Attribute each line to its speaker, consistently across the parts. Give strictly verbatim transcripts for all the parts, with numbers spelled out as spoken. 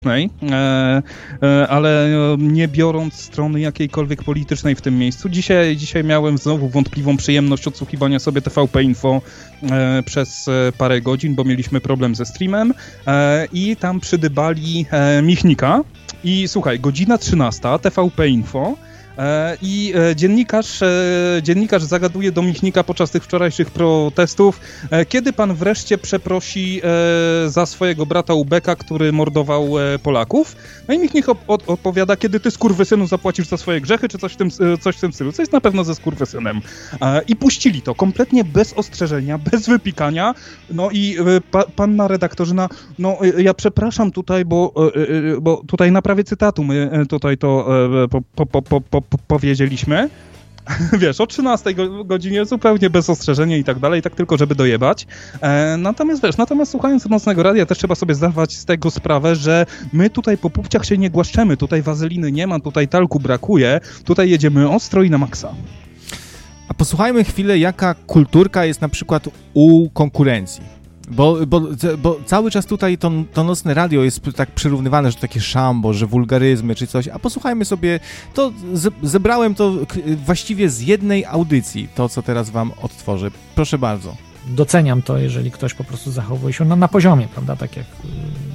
Speaker 1: E, e, ale nie biorąc strony jakiejkolwiek politycznej w tym miejscu. Dzisiaj, dzisiaj miałem znowu wątpliwą przyjemność odsłuchiwania sobie T V P Info e, przez parę godzin, bo mieliśmy problem ze streamem e, i tam przydybali e, Michnika i słuchaj, godzina trzynasta, T V P Info i dziennikarz, dziennikarz zagaduje do Michnika podczas tych wczorajszych protestów, kiedy pan wreszcie przeprosi za swojego brata Ubeka, który mordował Polaków. No i Michnik od- odpowiada, kiedy ty skurwysynu zapłacisz za swoje grzechy, czy coś w tym, coś w tym stylu, co jest na pewno ze skurwysynem. I puścili to kompletnie bez ostrzeżenia, bez wypikania. No i pa, panna redaktorzyna, no ja przepraszam tutaj, bo, bo tutaj na prawie cytatu my tutaj to po, po, po, po powiedzieliśmy, wiesz, o trzynastej godzinie zupełnie bez ostrzeżenia i tak dalej, tak tylko, żeby dojebać. E, natomiast wiesz, natomiast słuchając Nocnego Radia też trzeba sobie zdawać z tego sprawę, że my tutaj po pupciach się nie głaszczemy, tutaj wazeliny nie ma, tutaj talku brakuje, tutaj jedziemy ostro i na maksa.
Speaker 2: A posłuchajmy chwilę, jaka kulturka jest na przykład u konkurencji. Bo, bo, bo cały czas tutaj to, to Nocne Radio jest tak przyrównywane, że takie szambo, że wulgaryzmy czy coś, a posłuchajmy sobie, to zebrałem to właściwie z jednej audycji, to co teraz wam odtworzę. Proszę bardzo.
Speaker 3: Doceniam to, jeżeli ktoś po prostu zachowuje się na, na poziomie, prawda, tak jak yy,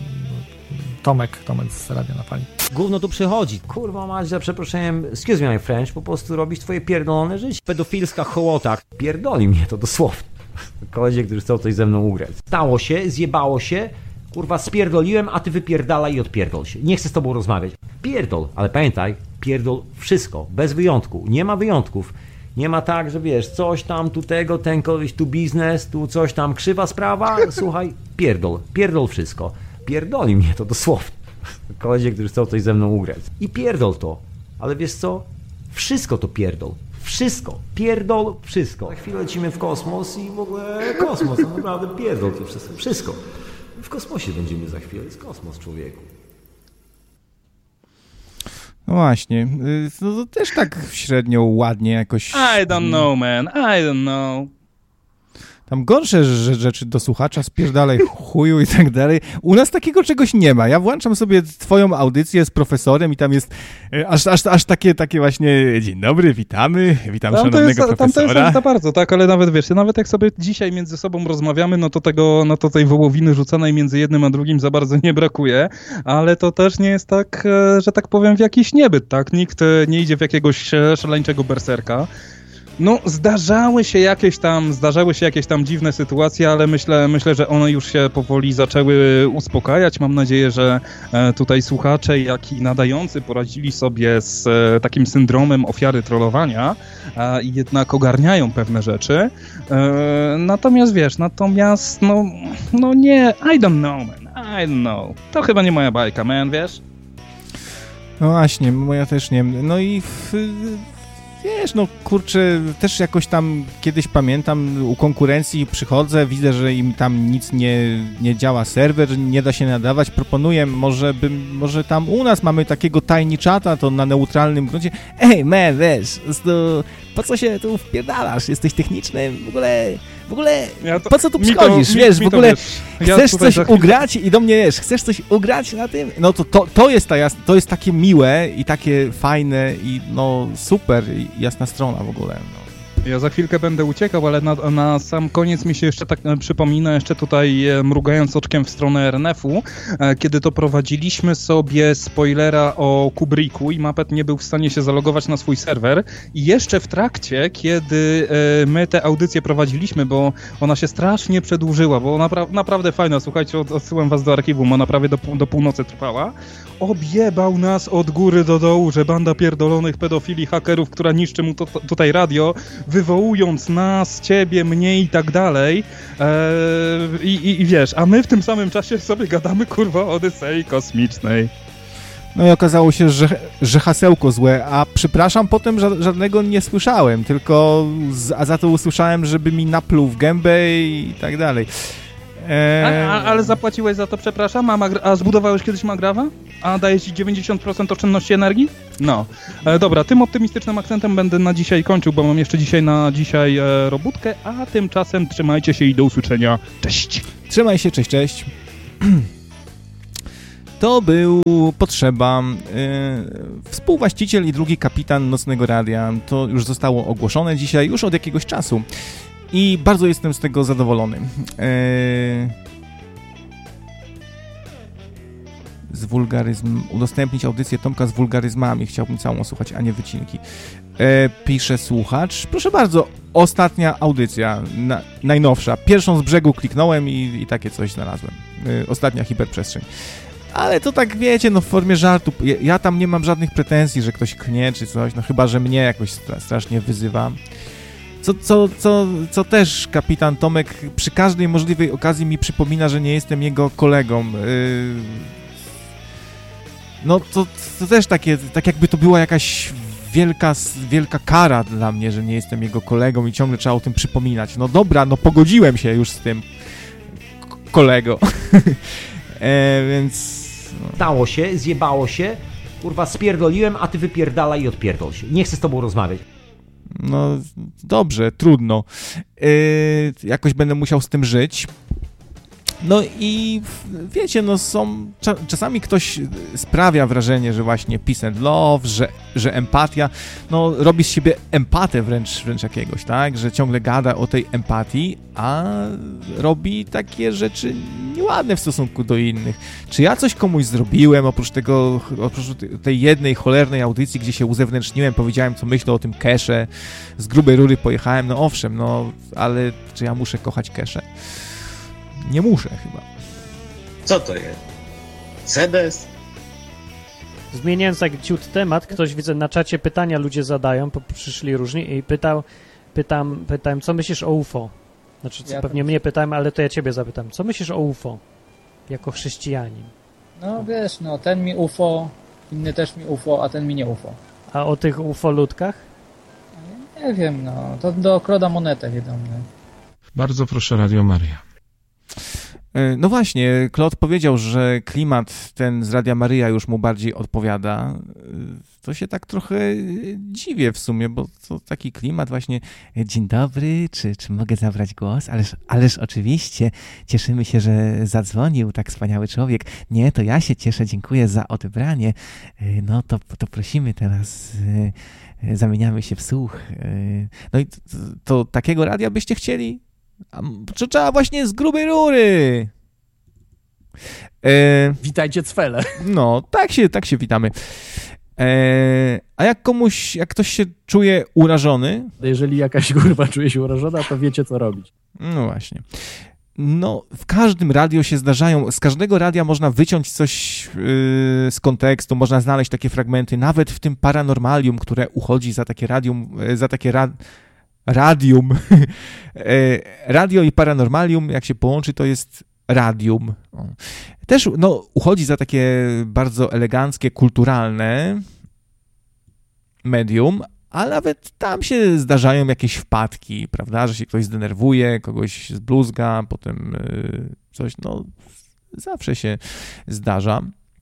Speaker 3: Tomek, Tomek z Radia na Fali.
Speaker 4: Gówno tu przychodzi. Kurwa mać, za przeproszeniem, excuse me my French, po prostu robić twoje pierdolone życie. Pedofilska hołota. Pierdoli mnie to dosłownie. Koledzie, którzy chcą coś ze mną ugrać. Stało się, zjebało się, kurwa spierdoliłem, a ty wypierdalaj i odpierdol się. Nie chcę z tobą rozmawiać. Pierdol, ale pamiętaj, pierdol wszystko, bez wyjątku. Nie ma wyjątków. Nie ma tak, że wiesz, coś tam, tu tego, ten koleś, tu biznes, tu coś tam, krzywa sprawa. Słuchaj, pierdol, pierdol wszystko. Pierdoli mnie to dosłownie. Koledzie, którzy chcą coś ze mną ugrać. I pierdol to. Ale wiesz co? Wszystko to pierdol. Wszystko. Pierdol wszystko. Za chwilę lecimy w kosmos i w ogóle kosmos. No naprawdę pierdol to wszystko. Wszystko. W kosmosie będziemy za chwilę. Jest kosmos, człowieku.
Speaker 2: No właśnie. No to też tak średnio ładnie jakoś...
Speaker 1: I don't know, man. I don't know.
Speaker 2: Tam gorsze rzeczy do słuchacza, spierdalaj chuju i tak dalej. U nas takiego czegoś nie ma. Ja włączam sobie twoją audycję z profesorem i tam jest aż, aż, aż takie, takie właśnie dzień dobry, witamy, witam tam szanownego jest, profesora.
Speaker 1: Tam to jest za bardzo, tak, ale nawet wiesz, nawet jak sobie dzisiaj między sobą rozmawiamy, no to tego, no to tej wołowiny rzucanej między jednym a drugim za bardzo nie brakuje, ale to też nie jest tak, że tak powiem, w jakiś niebyt, tak? Nikt nie idzie w jakiegoś szaleńczego berserka. No, zdarzały się jakieś tam, zdarzały się jakieś tam dziwne sytuacje, ale myślę, myślę, że one już się powoli zaczęły uspokajać. Mam nadzieję, że tutaj słuchacze, jak i nadający poradzili sobie z takim syndromem ofiary trollowania i jednak ogarniają pewne rzeczy. Natomiast wiesz, natomiast no, no nie, I don't know, man, I don't know. To chyba nie moja bajka, man, wiesz?
Speaker 2: No właśnie, moja też nie. No i w... Wiesz, no kurczę, też jakoś tam kiedyś pamiętam, u konkurencji przychodzę, widzę, że im tam nic nie, nie działa serwer, nie da się nadawać, proponuję, może bym, może tam u nas mamy takiego tiny chata, to na neutralnym gruncie, ej man, wiesz, to po co się tu wpierdalasz, jesteś technicznym, w ogóle, w ogóle, ja to, po co tu przychodzisz, to, wiesz, mi, w ogóle, wiesz, chcesz ja coś ugrać i do mnie, wiesz, chcesz coś ugrać na tym, no to to, to jest ta jasna, to jest takie miłe i takie fajne i no super, jasna strona w ogóle, no.
Speaker 1: Ja za chwilkę będę uciekał, ale na, na sam koniec mi się jeszcze tak przypomina, jeszcze tutaj mrugając oczkiem w stronę R N F-u, kiedy to prowadziliśmy sobie spoilera o Kubricku i Mapet nie był w stanie się zalogować na swój serwer i jeszcze w trakcie, kiedy my te audycje prowadziliśmy, bo ona się strasznie przedłużyła, bo napra- naprawdę fajna, słuchajcie, odsyłam was do archiwum, ona prawie do, do północy trwała, objebał nas od góry do dołu, że banda pierdolonych pedofili, hakerów, która niszczy mu to, tutaj radio, wywołując nas, ciebie, mnie i tak dalej. Eee, i, I wiesz, a my w tym samym czasie sobie gadamy, kurwa, o Odysei kosmicznej.
Speaker 2: No i okazało się, że, że hasełko złe, a przepraszam, potem ża- żadnego nie słyszałem, tylko z, a za to usłyszałem, żeby mi napluł w gębę i tak dalej.
Speaker 1: Eee... A, a, ale zapłaciłeś za to, przepraszam? A, magra- a zbudowałeś kiedyś Magrawa? A daje ci dziewięćdziesiąt procent oszczędności energii? No. E, dobra, tym optymistycznym akcentem będę na dzisiaj kończył, bo mam jeszcze dzisiaj na dzisiaj e, robótkę, a tymczasem trzymajcie się i do usłyszenia. Cześć!
Speaker 2: Trzymaj się, cześć, cześć. to był Potrzeba, yy, współwłaściciel i drugi kapitan Nocnego Radia. To już zostało ogłoszone dzisiaj, już od jakiegoś czasu i bardzo jestem z tego zadowolony. Yy, z wulgaryzm, udostępnić audycję Tomka z wulgaryzmami. Chciałbym całą słuchać, a nie wycinki. E, pisze słuchacz. Proszę bardzo, ostatnia audycja, na, najnowsza. Pierwszą z brzegu kliknąłem i, i takie coś znalazłem. E, ostatnia hiperprzestrzeń. Ale to tak, wiecie, no w formie żartu. Ja, ja tam nie mam żadnych pretensji, że ktoś knie czy coś, no chyba, że mnie jakoś stra- strasznie wyzywa. Co, co, co, co też kapitan Tomek przy każdej możliwej okazji mi przypomina, że nie jestem jego kolegą. E, No to, to też takie, tak jakby to była jakaś wielka, wielka kara dla mnie, że nie jestem jego kolegą i ciągle trzeba o tym przypominać. No dobra, no pogodziłem się już z tym k- kolego. e, więc... No.
Speaker 4: Stało się, zjebało się, kurwa spierdoliłem, a ty wypierdalaj i odpierdol się. Nie chcę z tobą rozmawiać.
Speaker 2: No dobrze, trudno. E, jakoś będę musiał z tym żyć. No i wiecie, no są, czasami ktoś sprawia wrażenie, że właśnie peace and love, że, że empatia, no robi z siebie empatę wręcz, wręcz jakiegoś, tak, że ciągle gada o tej empatii, a robi takie rzeczy nieładne w stosunku do innych. Czy ja coś komuś zrobiłem, oprócz tego, oprócz tej jednej cholernej audycji, gdzie się uzewnętrzniłem, powiedziałem, co myślę o tym Kesze, z grubej rury pojechałem, no owszem, no, ale czy ja muszę kochać Kesze? Nie muszę chyba.
Speaker 5: Co to jest? Sedes?
Speaker 3: Zmieniając tak ciut temat, ktoś widzę na czacie pytania ludzie zadają, bo przyszli różni i pytał, pytam, pytałem, co myślisz o U F O? Znaczy, co
Speaker 6: Ja
Speaker 3: pewnie
Speaker 6: tam...
Speaker 3: mnie pytałem, ale to ja ciebie zapytam. Co myślisz o U F O jako chrześcijanin?
Speaker 6: No wiesz, no ten mi U F O, inny też mi U F O, a ten mi nie U F O.
Speaker 3: A o tych U F O ludkach?
Speaker 6: Nie wiem, no, to do Kroda monetę wiadomo.
Speaker 7: Bardzo proszę, Radio Maria.
Speaker 2: No właśnie, Claude powiedział, że klimat ten z Radia Maryja już mu bardziej odpowiada. To się tak trochę dziwię w sumie, bo to taki klimat właśnie dzień dobry, czy, czy mogę zabrać głos? Ależ, ależ oczywiście, cieszymy się, że zadzwonił tak wspaniały człowiek. Nie, to ja się cieszę, dziękuję za odebranie. No to, to prosimy teraz, zamieniamy się w słuch. No i to, to takiego radia byście chcieli? To trzeba właśnie z grubej rury. E,
Speaker 8: Witajcie, cwele.
Speaker 2: No, tak się, tak się witamy. E, a jak komuś, jak ktoś się czuje urażony...
Speaker 8: Jeżeli jakaś kurwa czuje się urażona, to wiecie, co robić.
Speaker 2: No właśnie. No, w każdym radio się zdarzają, z każdego radia można wyciąć coś yy, z kontekstu, można znaleźć takie fragmenty, nawet w tym Paranormalium, które uchodzi za takie radium, za takie ra, radium. Radio i Paranormalium, jak się połączy, to jest radium. Też, no, uchodzi za takie bardzo eleganckie, kulturalne medium, ale nawet tam się zdarzają jakieś wpadki, prawda, że się ktoś zdenerwuje, kogoś zbluzga, potem coś, no, zawsze się zdarza.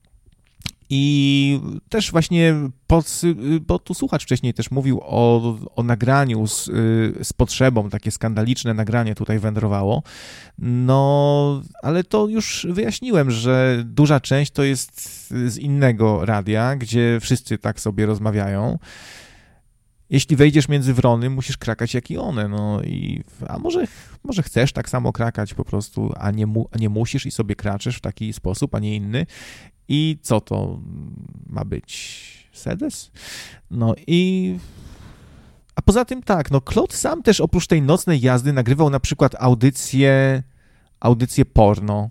Speaker 2: I też właśnie, pod, bo tu słuchacz wcześniej też mówił o, o nagraniu z, z potrzebą, takie skandaliczne nagranie tutaj wędrowało, no, ale to już wyjaśniłem, że duża część to jest z innego radia, gdzie wszyscy tak sobie rozmawiają. Jeśli wejdziesz między wrony, musisz krakać jak i one, no i, a może, może chcesz tak samo krakać po prostu, a nie, mu, a nie musisz i sobie kraczesz w taki sposób, a nie inny. I co to ma być? Sedes? No i... A poza tym tak, no Claude sam też oprócz tej nocnej jazdy nagrywał na przykład audycję, audycję porno.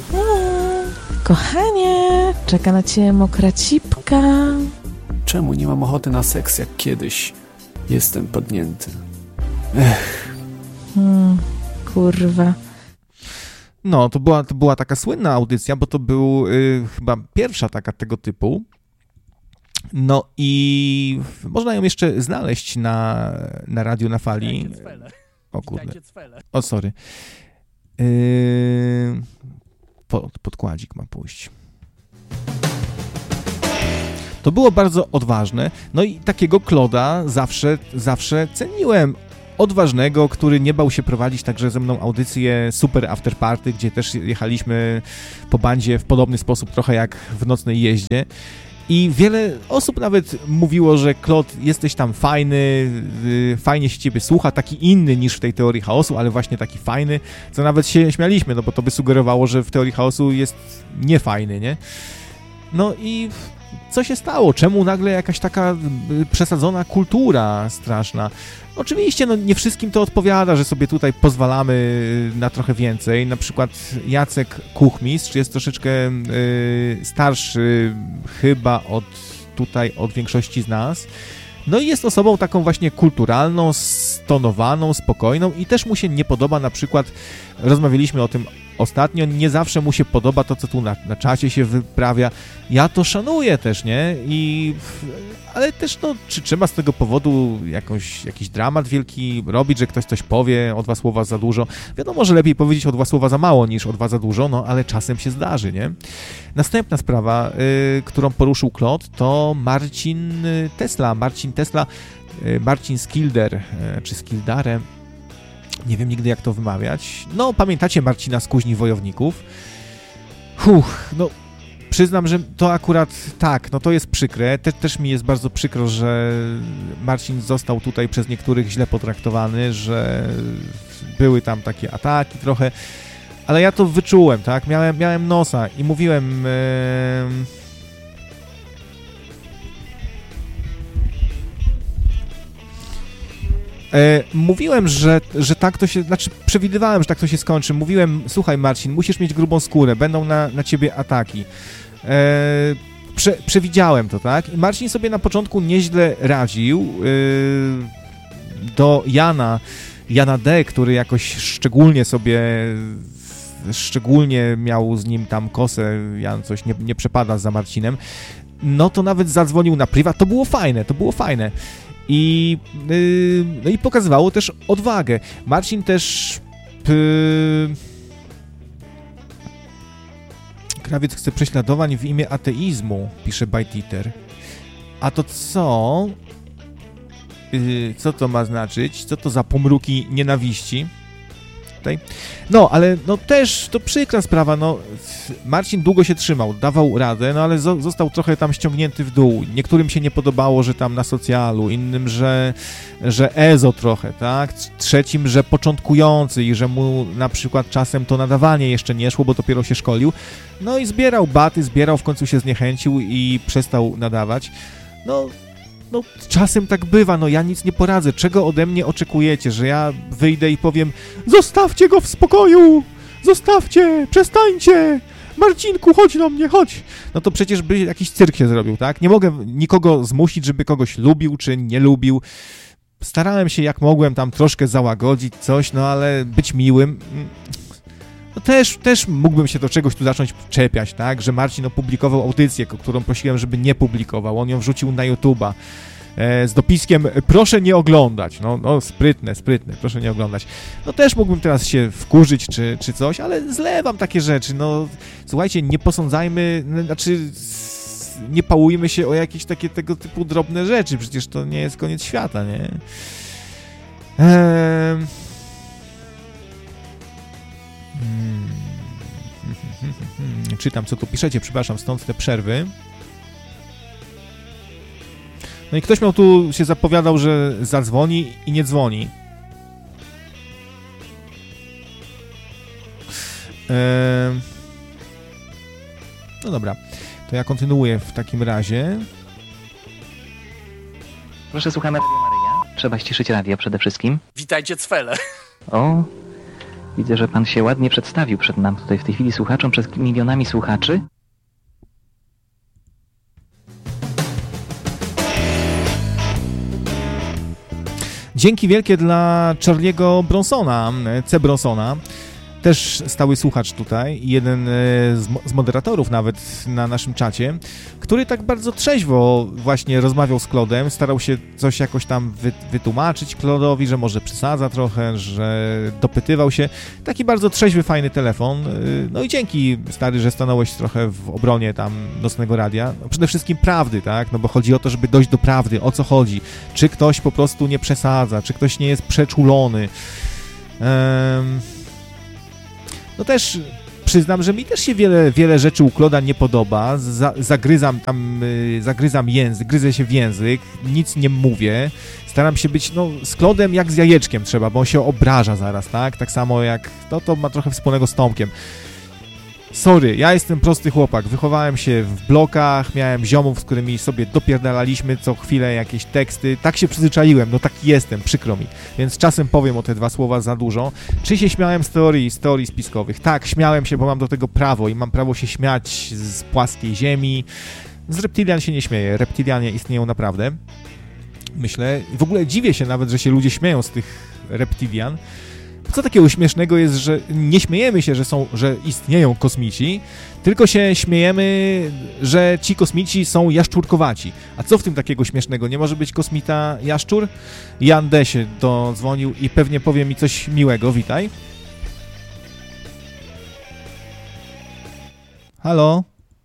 Speaker 9: Kochanie, czeka na ciebie mokra cipka.
Speaker 10: Czemu nie mam ochoty na seks jak kiedyś? Jestem padnięty. Ech.
Speaker 9: Hmm, kurwa.
Speaker 2: No, to była, to była taka słynna audycja, bo to był y, chyba pierwsza taka tego typu. No i można ją jeszcze znaleźć na, na radiu na fali. O kurde. O, sorry. Yy, pod, podkładzik ma pójść. To było bardzo odważne. No i takiego Claude'a zawsze, zawsze ceniłem. odważnego, który nie bał się prowadzić także ze mną audycję Super After Party, gdzie też jechaliśmy po bandzie w podobny sposób, trochę jak w Nocnej Jeździe. I wiele osób nawet mówiło, że Klot, jesteś tam fajny, yy, fajnie się ciebie słucha, taki inny niż w tej teorii chaosu, ale właśnie taki fajny, co nawet się śmialiśmy, no bo to by sugerowało, że w teorii chaosu jest niefajny, nie? No i co się stało? Czemu nagle jakaś taka przesadzona kultura straszna? Oczywiście, no nie wszystkim to odpowiada, że sobie tutaj pozwalamy na trochę więcej. Na przykład Jacek Kuchmistrz jest troszeczkę y, starszy chyba od tutaj, od większości z nas. No i jest osobą taką właśnie kulturalną, stonowaną, spokojną i też mu się nie podoba na przykład, rozmawialiśmy o tym ostatnio, nie zawsze mu się podoba to, co tu na, na czacie się wyprawia. Ja to szanuję też, nie? I, ale też, no, czy trzeba z tego powodu jakąś, jakiś dramat wielki robić, że ktoś coś powie, o dwa słowa za dużo? Wiadomo, że lepiej powiedzieć o dwa słowa za mało niż o dwa za dużo, no, ale czasem się zdarzy, nie? Następna sprawa, y, którą poruszył Klot, to Marcin Tesla. Marcin Tesla, y, Marcin Skilder, y, czy Skildare, nie wiem nigdy jak to wymawiać. No, pamiętacie Marcina z Kuźni Wojowników? Huch, no, przyznam, że to akurat tak, no to jest przykre. Te, też mi jest bardzo przykro, że Marcin został tutaj przez niektórych źle potraktowany, że były tam takie ataki trochę, ale ja to wyczułem, tak? Miałem, miałem nosa i mówiłem... Yy... E, mówiłem, że, że tak to się, znaczy przewidywałem, że tak to się skończy. Mówiłem, słuchaj Marcin, musisz mieć grubą skórę, będą na, na ciebie ataki. E, prze, przewidziałem to, tak? I Marcin sobie na początku nieźle radził. E, do Jana, Jana D., który jakoś szczególnie sobie, szczególnie miał z nim tam kosę, Jan coś nie, nie przepada za Marcinem, no to nawet zadzwonił na prywat, to było fajne, to było fajne. I, yy, no i pokazywało też odwagę. Marcin też... Yy, Krawiec chce prześladowań w imię ateizmu, pisze Bajtiter. A to co? Yy, co to ma znaczyć? Co to za pomruki nienawiści? Tutaj. No, ale no też to przykra sprawa, no Marcin długo się trzymał, dawał radę, no ale zo- został trochę tam ściągnięty w dół. Niektórym się nie podobało, że tam na socjalu, innym, że, że ezo trochę, tak? Trzecim, że początkujący i że mu na przykład czasem to nadawanie jeszcze nie szło, bo dopiero się szkolił. No i zbierał baty, zbierał, w końcu się zniechęcił i przestał nadawać. No... No, czasem tak bywa, no ja nic nie poradzę. Czego ode mnie oczekujecie? Że ja wyjdę i powiem: zostawcie go w spokoju! Zostawcie! Przestańcie! Marcinku, chodź do mnie, chodź! No to przecież by jakiś cyrk się zrobił, tak? Nie mogę nikogo zmusić, żeby kogoś lubił czy nie lubił. Starałem się jak mogłem tam troszkę załagodzić coś, no ale być miłym... No też, też mógłbym się do czegoś tu zacząć czepiać, tak? Że Marcin opublikował audycję, którą prosiłem, żeby nie publikował. On ją wrzucił na YouTube'a e, z dopiskiem: proszę nie oglądać. No, no sprytne, sprytne, proszę nie oglądać. No też mógłbym teraz się wkurzyć czy, czy coś, ale zlewam takie rzeczy. No słuchajcie, nie posądzajmy, znaczy nie pałujmy się o jakieś takie tego typu drobne rzeczy. Przecież to nie jest koniec świata, nie? Eee... Hmm. Czytam, co tu piszecie, przepraszam, stąd te przerwy. No i ktoś miał tu, się zapowiadał, że zadzwoni i nie dzwoni. Eee... No dobra, to ja kontynuuję w takim razie.
Speaker 11: Proszę, słuchamy Radio Maryja. Trzeba ściszyć radio przede wszystkim.
Speaker 8: Witajcie, cwele.
Speaker 11: O, widzę, że pan się ładnie przedstawił przed nam tutaj w tej chwili słuchaczom, przed milionami słuchaczy.
Speaker 2: Dzięki wielkie dla Charlie'ego Bronsona, C. Bronsona. też stały słuchacz tutaj, jeden z, z moderatorów nawet na naszym czacie, który tak bardzo trzeźwo właśnie rozmawiał z Klodem, starał się coś jakoś tam wy, wytłumaczyć Klodowi, że może przesadza trochę, że dopytywał się. Taki bardzo trzeźwy, fajny telefon. No i dzięki, stary, że stanąłeś trochę w obronie tam Nocnego Radia. No przede wszystkim prawdy, tak? No bo chodzi o to, żeby dojść do prawdy, o co chodzi. Czy ktoś po prostu nie przesadza, czy ktoś nie jest przeczulony. Um, no też przyznam, że mi też się wiele, wiele rzeczy u Kloda nie podoba. Za, zagryzam tam, y, zagryzam język, gryzę się w język, nic nie mówię. Staram się być, no, z Klodem jak z jajeczkiem trzeba, bo on się obraża zaraz, tak? Tak samo jak, no to ma trochę wspólnego z Tomkiem. Sorry, ja jestem prosty chłopak, wychowałem się w blokach, miałem ziomów, z którymi sobie dopierdalaliśmy co chwilę jakieś teksty, tak się przyzwyczaiłem, no tak jestem, przykro mi, więc czasem powiem o te dwa słowa za dużo. Czy się śmiałem z teorii, z teorii spiskowych? Tak, śmiałem się, bo mam do tego prawo i mam prawo się śmiać z płaskiej ziemi. Z reptilian się nie śmieję, reptilianie istnieją naprawdę, myślę. W ogóle dziwię się nawet, że się ludzie śmieją z tych reptilian. Co takiego śmiesznego jest, że nie śmiejemy się, że są, że istnieją kosmici, tylko się śmiejemy, że ci kosmici są jaszczurkowaci. A co w tym takiego śmiesznego? Nie może być kosmita jaszczur? Jan D. się dodzwonił i pewnie powie mi coś miłego. Witaj. Halo?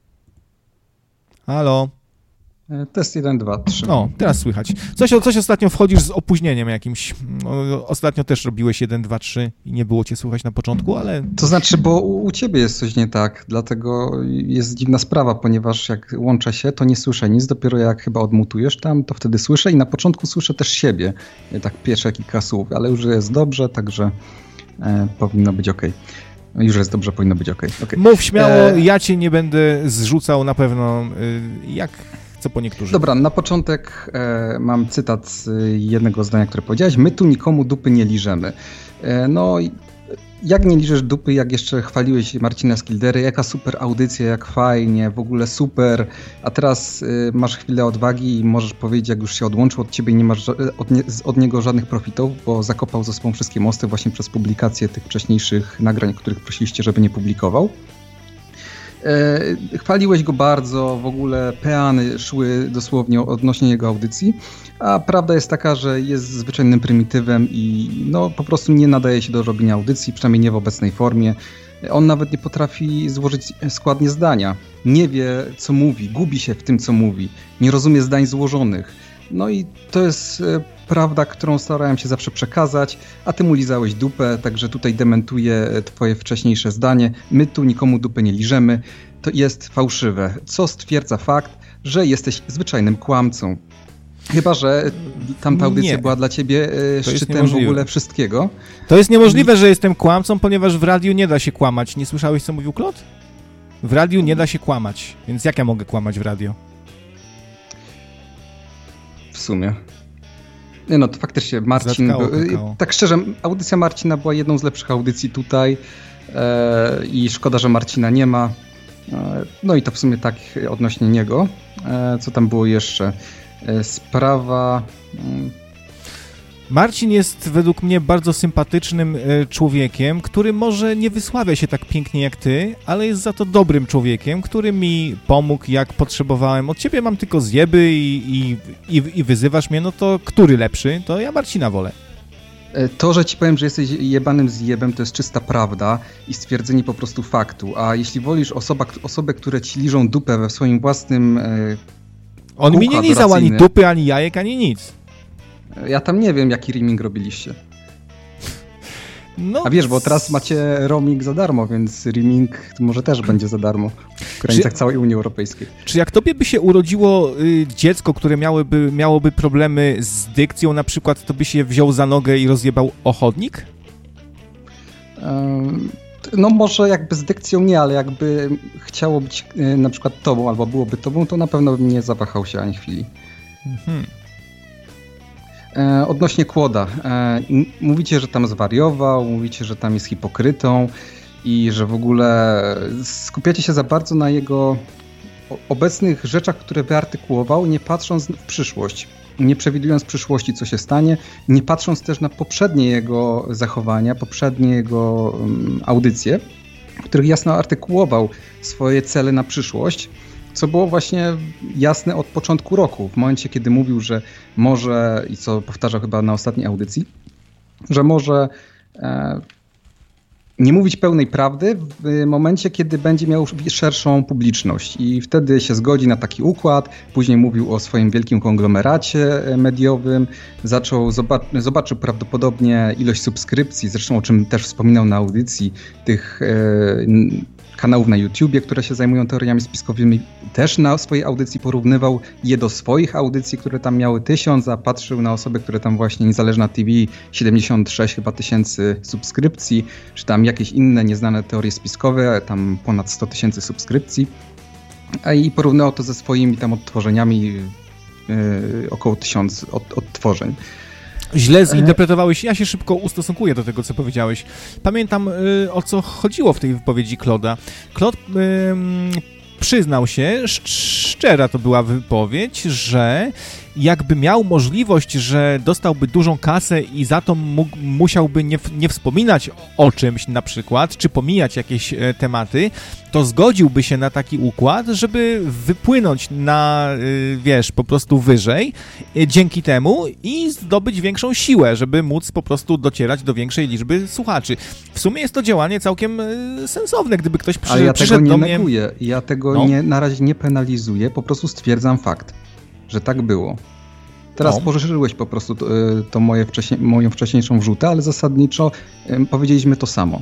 Speaker 2: Halo?
Speaker 12: Test jeden, dwa, trzy.
Speaker 2: O, teraz słychać. Coś, coś ostatnio wchodzisz z opóźnieniem jakimś. No, ostatnio też robiłeś jeden, dwa, trzy i nie było cię słychać na początku, ale...
Speaker 12: To znaczy, bo u, u ciebie jest coś nie tak, dlatego jest dziwna sprawa, ponieważ jak łączę się, to nie słyszę nic, dopiero jak chyba odmutujesz tam, to wtedy słyszę i na początku słyszę też siebie, tak pierwsze kilka słów, ale już jest dobrze, także e, powinno być okej. Już jest dobrze, powinno być okej. Okay.
Speaker 2: Mów śmiało, e... ja cię nie będę zrzucał na pewno, jak... co po niektórych.
Speaker 12: Dobra, na początek e, mam cytat z jednego zdania, które powiedziałeś. My tu nikomu dupy nie liżemy. E, no, jak nie liżesz dupy, jak jeszcze chwaliłeś Marcina Skildery, jaka super audycja, jak fajnie, w ogóle super, a teraz e, masz chwilę odwagi i możesz powiedzieć, jak już się odłączył od ciebie i nie masz od, nie, od niego żadnych profitów, bo zakopał ze sobą wszystkie mosty właśnie przez publikację tych wcześniejszych nagrań, których prosiliście, żeby nie publikował. E, chwaliłeś go bardzo, w ogóle peany szły dosłownie odnośnie jego audycji, a prawda jest taka, że jest zwyczajnym prymitywem i no, po prostu nie nadaje się do robienia audycji, przynajmniej nie w obecnej formie. On nawet nie potrafi złożyć składnie zdania, nie wie co mówi, gubi się w tym co mówi, nie rozumie zdań złożonych. No i to jest prawda, którą starałem się zawsze przekazać, a ty mu lizałeś dupę, także tutaj dementuję twoje wcześniejsze zdanie. My tu nikomu dupę nie liżemy. To jest fałszywe, co stwierdza fakt, że jesteś zwyczajnym kłamcą. Chyba że tamta audycja nie. była dla ciebie szczytem w ogóle wszystkiego.
Speaker 2: To jest niemożliwe, że jestem kłamcą, ponieważ w radiu nie da się kłamać. Nie słyszałeś, co mówił Klod? W radiu nie da się kłamać, więc jak ja mogę kłamać w radio?
Speaker 12: W sumie. Nie no, to faktycznie Marcin był, tak szczerze, audycja Marcina była jedną z lepszych audycji tutaj e, i szkoda, że Marcina nie ma. E, no i to w sumie tak odnośnie niego. E, co tam było jeszcze? E, sprawa... Mm.
Speaker 2: Marcin jest według mnie bardzo sympatycznym e, człowiekiem, który może nie wysławia się tak pięknie jak ty, ale jest za to dobrym człowiekiem, który mi pomógł jak potrzebowałem. Od ciebie mam tylko zjeby i, i, i, i wyzywasz mnie, no to który lepszy? To ja Marcina wolę.
Speaker 12: To, że ci powiem, że jesteś jebanym zjebem, to jest czysta prawda i stwierdzenie po prostu faktu. A jeśli wolisz osoba, osobę, które ci liżą dupę we swoim własnym e,
Speaker 2: On mi nie lizał ani dupy, ani jajek, ani nic.
Speaker 12: Ja tam nie wiem, jaki roaming robiliście. No, A wiesz, bo teraz macie roaming za darmo, więc roaming może też będzie za darmo w granicach czy, całej Unii Europejskiej.
Speaker 2: Czy jak tobie by się urodziło y, dziecko, które miałoby, miałoby problemy z dykcją na przykład, to byś je wziął za nogę i rozjebał o chodnik?
Speaker 12: Um, no może jakby z dykcją nie, ale jakby chciało być y, na przykład tobą, albo byłoby tobą, to na pewno bym nie zawahał się ani chwili. Mhm. E, odnośnie Kłoda. E, mówicie, że tam zwariował, mówicie, że tam jest hipokrytą i że w ogóle skupiacie się za bardzo na jego obecnych rzeczach, które wyartykułował, nie patrząc w przyszłość, nie przewidując przyszłości, co się stanie, nie patrząc też na poprzednie jego zachowania, poprzednie jego um, audycje, w których jasno artykułował swoje cele na przyszłość, co było właśnie jasne od początku roku, w momencie, kiedy mówił, że może, i co powtarzał chyba na ostatniej audycji, że może e, nie mówić pełnej prawdy w momencie, kiedy będzie miał szerszą publiczność i wtedy się zgodzi na taki układ. Później mówił o swoim wielkim konglomeracie mediowym, zaczął, zobaczył prawdopodobnie ilość subskrypcji, zresztą o czym też wspominał na audycji, tych e, kanałów na YouTubie, które się zajmują teoriami spiskowymi. Też na swojej audycji porównywał je do swoich audycji, które tam miały tysiąc, a patrzył na osoby, które tam właśnie Niezależna T V, siedemdziesiąt sześć chyba tysięcy subskrypcji, czy tam jakieś inne nieznane teorie spiskowe, tam ponad sto tysięcy subskrypcji. A i porównywał to ze swoimi tam odtworzeniami, yy, około tysiąc od, odtworzeń.
Speaker 2: Źle zinterpretowałeś. Ja się szybko ustosunkuję do tego, co powiedziałeś. Pamiętam, y, o co chodziło w tej wypowiedzi Claude'a. Claude y, przyznał się, szczera to była wypowiedź, że jakby miał możliwość, że dostałby dużą kasę i za to mógł, musiałby nie, nie wspominać o czymś na przykład, czy pomijać jakieś e, tematy, to zgodziłby się na taki układ, żeby wypłynąć na, y, wiesz, po prostu wyżej y, dzięki temu i zdobyć większą siłę, żeby móc po prostu docierać do większej liczby słuchaczy. W sumie jest to działanie całkiem y, sensowne, gdyby ktoś przy,
Speaker 12: Ale ja
Speaker 2: przyszedł
Speaker 12: tego
Speaker 2: do
Speaker 12: nie
Speaker 2: mnie...
Speaker 12: neguję, ja tego
Speaker 2: no.
Speaker 12: nie, na razie nie penalizuję, po prostu stwierdzam fakt, że tak było. Teraz no. poszerzyłeś po prostu to, to moje wcześniej, moją wcześniejszą wrzutę, ale zasadniczo y, powiedzieliśmy to samo.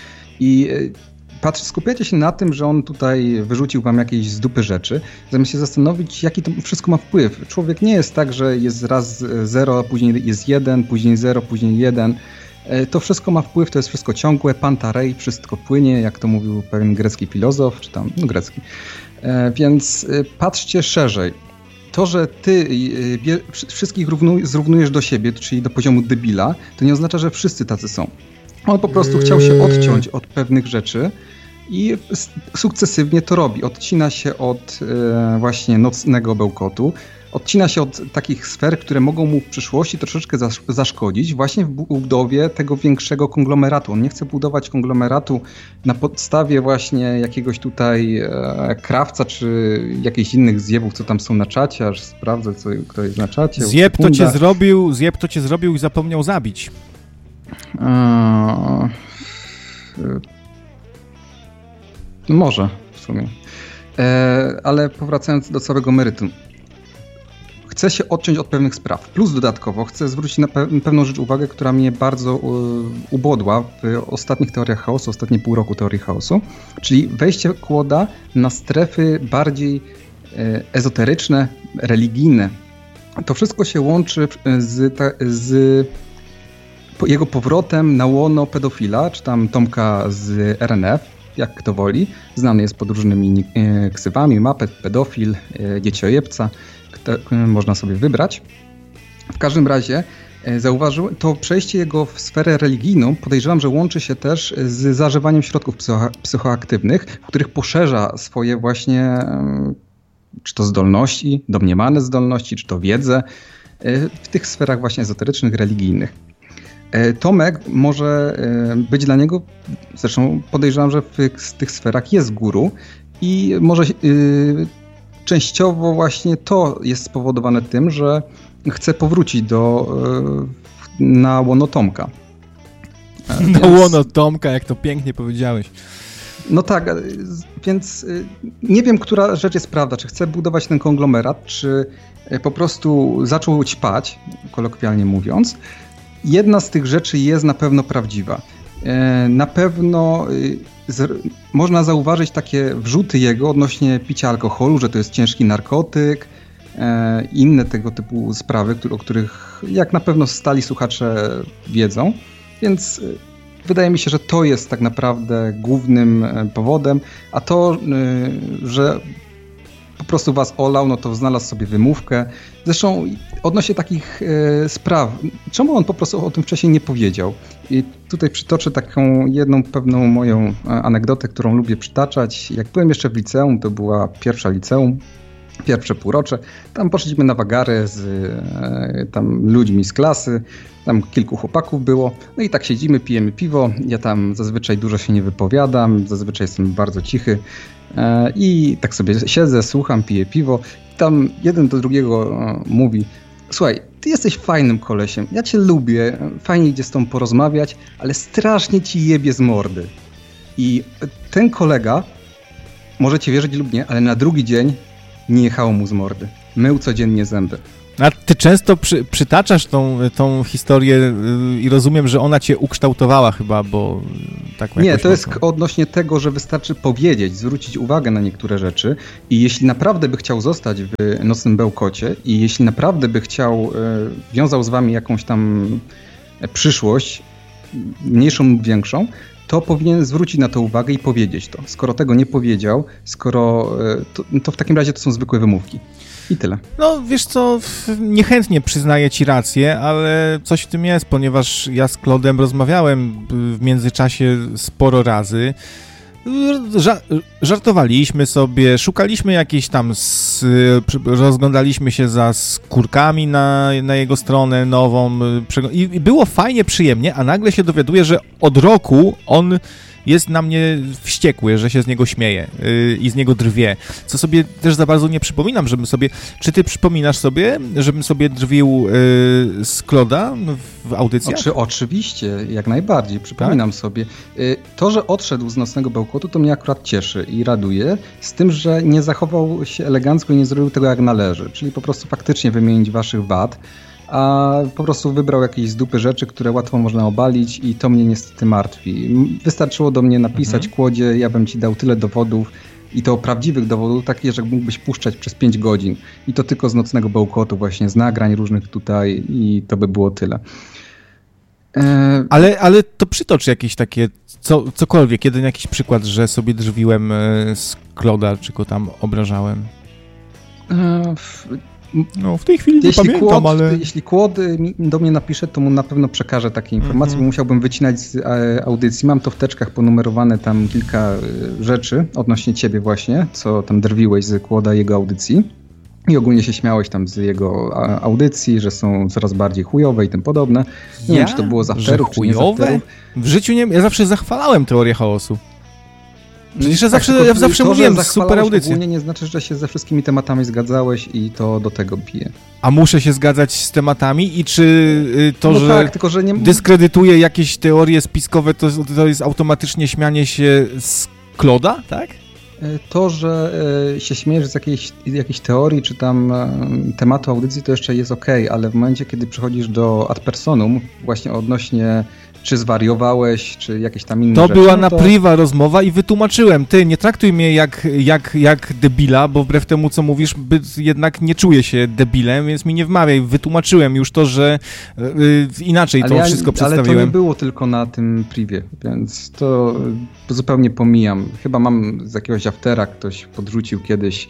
Speaker 12: I y, patrz, skupiacie się na tym, że on tutaj wyrzucił wam jakieś z dupy rzeczy, zamiast się zastanowić, jaki to wszystko ma wpływ. Człowiek nie jest tak, że jest raz zero, a później jest jeden, później zero, później jeden. Y, to wszystko ma wpływ, to jest wszystko ciągłe, panta rei, wszystko płynie, jak to mówił pewien grecki filozof, czy tam, no grecki. Y, więc y, patrzcie szerzej. To, że ty wszystkich zrównujesz do siebie, czyli do poziomu debila, to nie oznacza, że wszyscy tacy są. On po prostu chciał się odciąć od pewnych rzeczy i sukcesywnie to robi. Odcina się od właśnie nocnego bełkotu, odcina się od takich sfer, które mogą mu w przyszłości troszeczkę zaszkodzić właśnie w budowie tego większego konglomeratu. On nie chce budować konglomeratu na podstawie właśnie jakiegoś tutaj e, krawca, czy jakichś innych zjebów, co tam są na czacie, aż sprawdzę, co, kto jest na czacie.
Speaker 2: Zjeb to cię zrobił, zjeb to cię zrobił i zapomniał zabić.
Speaker 12: E, może w sumie. E, ale powracając do całego meritum. Chcę się odciąć od pewnych spraw. Plus dodatkowo chcę zwrócić na pe- pewną rzecz uwagę, która mnie bardzo u- ubodła w ostatnich teoriach chaosu, ostatnie pół roku teorii chaosu, czyli wejście Claude'a na strefy bardziej e, ezoteryczne, religijne. To wszystko się łączy z, ta, z po jego powrotem na łono pedofila, czy tam Tomka z R N F, jak kto woli. Znany jest pod różnymi e, ksywami, mapet, pedofil, e, dzieciojebca. Można sobie wybrać. W każdym razie zauważyłem, to przejście jego w sferę religijną podejrzewam, że łączy się też z zażywaniem środków psycho- psychoaktywnych, w których poszerza swoje właśnie czy to zdolności, domniemane zdolności, czy to wiedzę w tych sferach właśnie ezoterycznych, religijnych. Tomek może być dla niego, zresztą podejrzewam, że w tych sferach jest guru i może częściowo właśnie to jest spowodowane tym, że chce powrócić do, na łono Tomka.
Speaker 2: Na więc... łono Tomka, jak to pięknie powiedziałeś.
Speaker 12: No tak, więc nie wiem, która rzecz jest prawda. Czy chce budować ten konglomerat, czy po prostu zaczął ćpać, kolokwialnie mówiąc. Jedna z tych rzeczy jest na pewno prawdziwa. Na pewno z, można zauważyć takie wrzuty jego odnośnie picia alkoholu, że to jest ciężki narkotyk, e, inne tego typu sprawy, które, o których jak na pewno stali słuchacze wiedzą, więc e, wydaje mi się, że to jest tak naprawdę głównym e, powodem, a to, e, że po prostu was olał, no to znalazł sobie wymówkę. Zresztą odnośnie takich e, spraw, czemu on po prostu o tym wcześniej nie powiedział? I tutaj przytoczę taką jedną pewną moją anegdotę, którą lubię przytaczać. Jak byłem jeszcze w liceum, to była pierwsza liceum, pierwsze półrocze, tam poszliśmy na wagary z e, tam ludźmi z klasy, tam kilku chłopaków było, no i tak siedzimy, pijemy piwo, ja tam zazwyczaj dużo się nie wypowiadam, zazwyczaj jestem bardzo cichy e, i tak sobie siedzę, słucham, piję piwo, tam jeden do drugiego e, mówi: słuchaj, ty jesteś fajnym kolesiem, ja cię lubię, fajnie idzie z tobą porozmawiać, ale strasznie ci jebie z mordy. I ten kolega, możecie wierzyć lub nie, ale na drugi dzień nie jechało mu z mordy. Mył codziennie zęby.
Speaker 2: A ty często przy, przytaczasz tą, tą historię yy, i rozumiem, że ona cię ukształtowała chyba, bo tak
Speaker 12: Nie, to jest mocno. Odnośnie tego, że wystarczy powiedzieć, zwrócić uwagę na niektóre rzeczy i jeśli naprawdę by chciał zostać w Nocnym Bełkocie i jeśli naprawdę by chciał, yy, wiązał z wami jakąś tam przyszłość, mniejszą lub większą, to powinien zwrócić na to uwagę i powiedzieć to. Skoro tego nie powiedział, skoro to, to w takim razie to są zwykłe wymówki. I tyle.
Speaker 2: No wiesz co, niechętnie przyznaję ci rację, ale coś w tym jest, ponieważ ja z Claude'em rozmawiałem w międzyczasie sporo razy. Ża- żartowaliśmy sobie, szukaliśmy jakiejś tam, s- rozglądaliśmy się za skórkami na, na jego stronę nową i, i było fajnie, przyjemnie, a nagle się dowiaduję, że od roku on jest na mnie wściekły, że się z niego śmieje yy, i z niego drwie, co sobie też za bardzo nie przypominam, żebym sobie... Czy ty przypominasz sobie, żebym sobie drwił yy, z Claude'a w audycjach?
Speaker 12: Oczy, oczywiście, jak najbardziej, przypominam tak? sobie. Yy, to, że odszedł z Nocnego Bełkotu, to mnie akurat cieszy i raduje, z tym, że nie zachował się elegancko i nie zrobił tego jak należy, czyli po prostu faktycznie wymienić waszych wad, a po prostu wybrał jakieś z dupy rzeczy, które łatwo można obalić i to mnie niestety martwi. Wystarczyło do mnie napisać, mhm. Kłodzie, ja bym ci dał tyle dowodów i to prawdziwych dowodów, takich, że mógłbyś puszczać przez pięć godzin i to tylko z Nocnego Bełkotu właśnie, z nagrań różnych tutaj i to by było tyle.
Speaker 2: E... Ale, ale to przytocz jakieś takie, co, cokolwiek, jeden jakiś przykład, że sobie drwiłem z Claude'a, czy go tam obrażałem.
Speaker 12: E... W...
Speaker 2: No, w tej chwili nie
Speaker 12: jeśli
Speaker 2: pamiętam,
Speaker 12: Kłod,
Speaker 2: ale...
Speaker 12: Jeśli Kłod do mnie napisze, to mu na pewno przekażę takie informacje, mm-hmm. bo musiałbym wycinać z audycji. Mam to w teczkach ponumerowane tam kilka rzeczy odnośnie ciebie właśnie, co tam drwiłeś z Kłoda jego audycji. I ogólnie się śmiałeś tam z jego audycji, że są coraz bardziej chujowe i tym podobne. Nie ja? wiem, czy to było z afterów, czy nie z afterów.
Speaker 2: W życiu nie... Ja zawsze zachwalałem teorię chaosu. Przecież ja
Speaker 12: tak,
Speaker 2: zawsze, ja zawsze
Speaker 12: to,
Speaker 2: mówiłem, super audycja.
Speaker 12: Ogólnie nie znaczy, że się ze wszystkimi tematami zgadzałeś i to do tego bije.
Speaker 2: A muszę się zgadzać z tematami i czy to,
Speaker 12: no
Speaker 2: że,
Speaker 12: tak, tylko, że nie...
Speaker 2: dyskredytuje jakieś teorie spiskowe, to, to jest automatycznie śmianie się z Claude'a, tak?
Speaker 12: To, że się śmiejesz z jakiejś, jakiejś teorii, czy tam tematu audycji, to jeszcze jest okej, okay, ale w momencie, kiedy przychodzisz do ad personum, właśnie odnośnie czy zwariowałeś, czy jakieś tam inne
Speaker 2: to
Speaker 12: rzeczy.
Speaker 2: To była
Speaker 12: no
Speaker 2: na
Speaker 12: to...
Speaker 2: priwa rozmowa i wytłumaczyłem, ty nie traktuj mnie jak, jak, jak debila, bo wbrew temu, co mówisz, jednak nie czuję się debilem, więc mi nie wmawiaj. Wytłumaczyłem już to, że yy, inaczej ale to ja, wszystko przedstawiłem.
Speaker 12: Ale to nie było tylko na tym privie, więc to zupełnie pomijam. Chyba mam z jakiegoś aftera, ktoś podrzucił kiedyś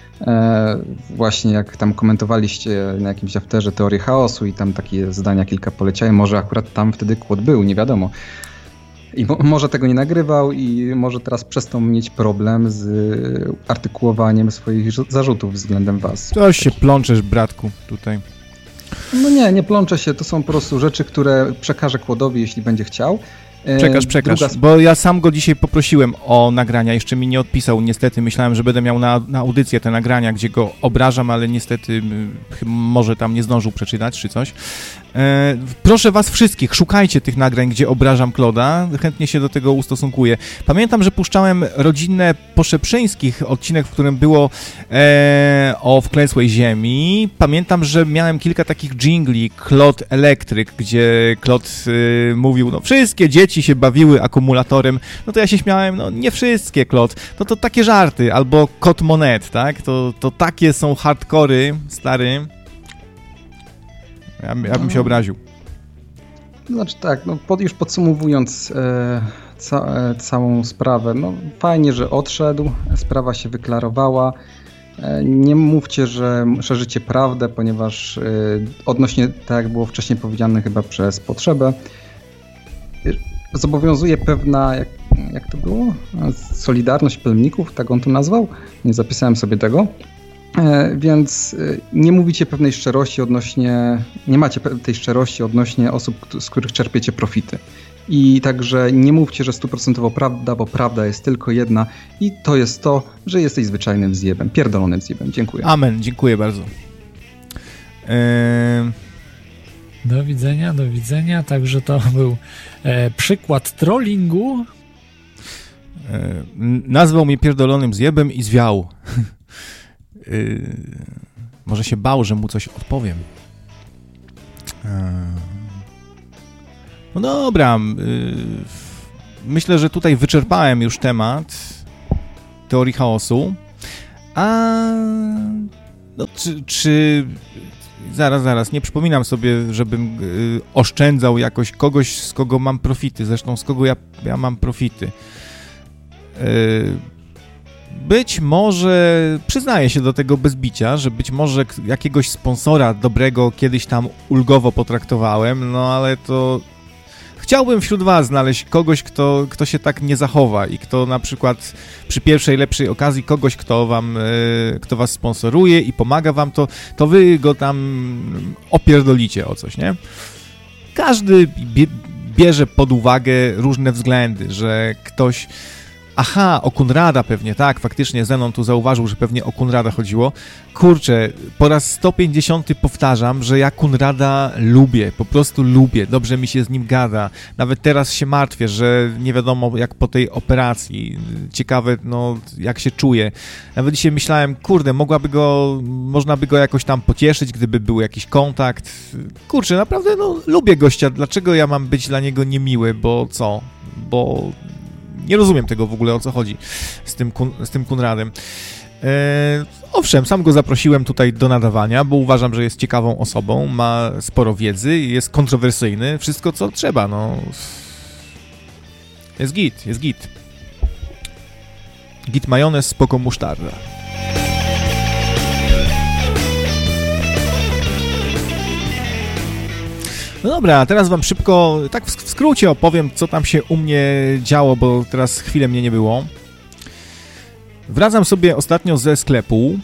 Speaker 12: E, właśnie jak tam komentowaliście na jakimś afterze teorię chaosu i tam takie zdania kilka poleciały, może akurat tam wtedy Kłod był, nie wiadomo. I mo- może tego nie nagrywał i może teraz przestał mieć problem z artykułowaniem swoich zarzutów względem was.
Speaker 2: Coś się plączesz, bratku, tutaj.
Speaker 12: No nie, nie plączę się, to są po prostu rzeczy, które przekażę Kłodowi, jeśli będzie chciał.
Speaker 2: Przekaż, przekaż, Druga... bo ja sam go dzisiaj poprosiłem o nagrania, jeszcze mi nie odpisał, niestety myślałem, że będę miał na, na audycję te nagrania, gdzie go obrażam, ale niestety może tam nie zdążył przeczytać, czy coś. E, proszę was wszystkich, szukajcie tych nagrań, gdzie obrażam Claude'a, chętnie się do tego ustosunkuję. Pamiętam, że puszczałem rodzinne Poszeprzyńskich, odcinek, w którym było e, o wklęsłej ziemi. Pamiętam, że miałem kilka takich dżingli, Claude Electric, gdzie Claude e, mówił, no wszystkie dzieci się bawiły akumulatorem, no to ja się śmiałem, no nie wszystkie, Claude, no to takie żarty, albo Kot Monet, tak, to, to takie są hardkory, stary, ja, ja bym się obraził.
Speaker 12: Znaczy tak, no pod, już podsumowując e, ca, e, całą sprawę, no fajnie, że odszedł, sprawa się wyklarowała Nie mówcie, że szerzycie prawdę, ponieważ odnośnie, tak jak było wcześniej powiedziane chyba przez potrzebę, zobowiązuje pewna, jak, jak to było? Solidarność plemników, tak on to nazwał? Nie zapisałem sobie tego. Więc nie mówicie pewnej szczerości odnośnie, nie macie tej szczerości odnośnie osób, z których czerpiecie profity. I także nie mówcie, że stuprocentowo prawda, bo prawda jest tylko jedna i to jest to, że jesteś zwyczajnym zjebem, pierdolonym zjebem. Dziękuję.
Speaker 2: Amen, dziękuję bardzo. Eee...
Speaker 13: Do widzenia, do widzenia. Także to był e, przykład trollingu.
Speaker 2: E, nazwał mnie pierdolonym zjebem i zwiał. e, może się bał, że mu coś odpowiem. E, no dobra. E, myślę, że tutaj wyczerpałem już temat teorii chaosu. A no, czy... czy Zaraz, zaraz, nie przypominam sobie, żebym y, oszczędzał jakoś kogoś, z kogo mam profity. Zresztą z kogo ja, ja mam profity. Y, być może, przyznaję się do tego bez bicia, że być może jakiegoś sponsora dobrego kiedyś tam ulgowo potraktowałem, no ale to... Chciałbym wśród was znaleźć kogoś, kto, kto się tak nie zachowa i kto na przykład przy pierwszej, lepszej okazji kogoś, kto wam, e, kto was sponsoruje i pomaga wam, to, to wy go tam opierdolicie o coś, nie? Każdy bie, bierze pod uwagę różne względy, że ktoś... Aha, o Konrada pewnie, tak, faktycznie Zenon tu zauważył, że pewnie o Konrada chodziło. Kurczę, po raz sto pięćdziesiąty powtarzam, że ja Konrada lubię, po prostu lubię, dobrze mi się z nim gada. Nawet teraz się martwię, że nie wiadomo jak po tej operacji, ciekawe, no, jak się czuje. Nawet dzisiaj myślałem, kurde, mogłaby go, można by go jakoś tam pocieszyć, gdyby był jakiś kontakt. Kurczę, naprawdę, no, lubię gościa, dlaczego ja mam być dla niego niemiły, bo co? Bo... Nie rozumiem tego w ogóle, o co chodzi z tym, z tym Konradem. Eee, owszem, sam go zaprosiłem tutaj do nadawania, bo uważam, że jest ciekawą osobą, ma sporo wiedzy, jest kontrowersyjny, wszystko co trzeba, no. Jest git, jest git. Git majonez, spoko musztarda. No dobra, teraz wam szybko, tak w skrócie opowiem, co tam się u mnie działo, bo teraz chwilę mnie nie było. Wracam sobie ostatnio ze sklepu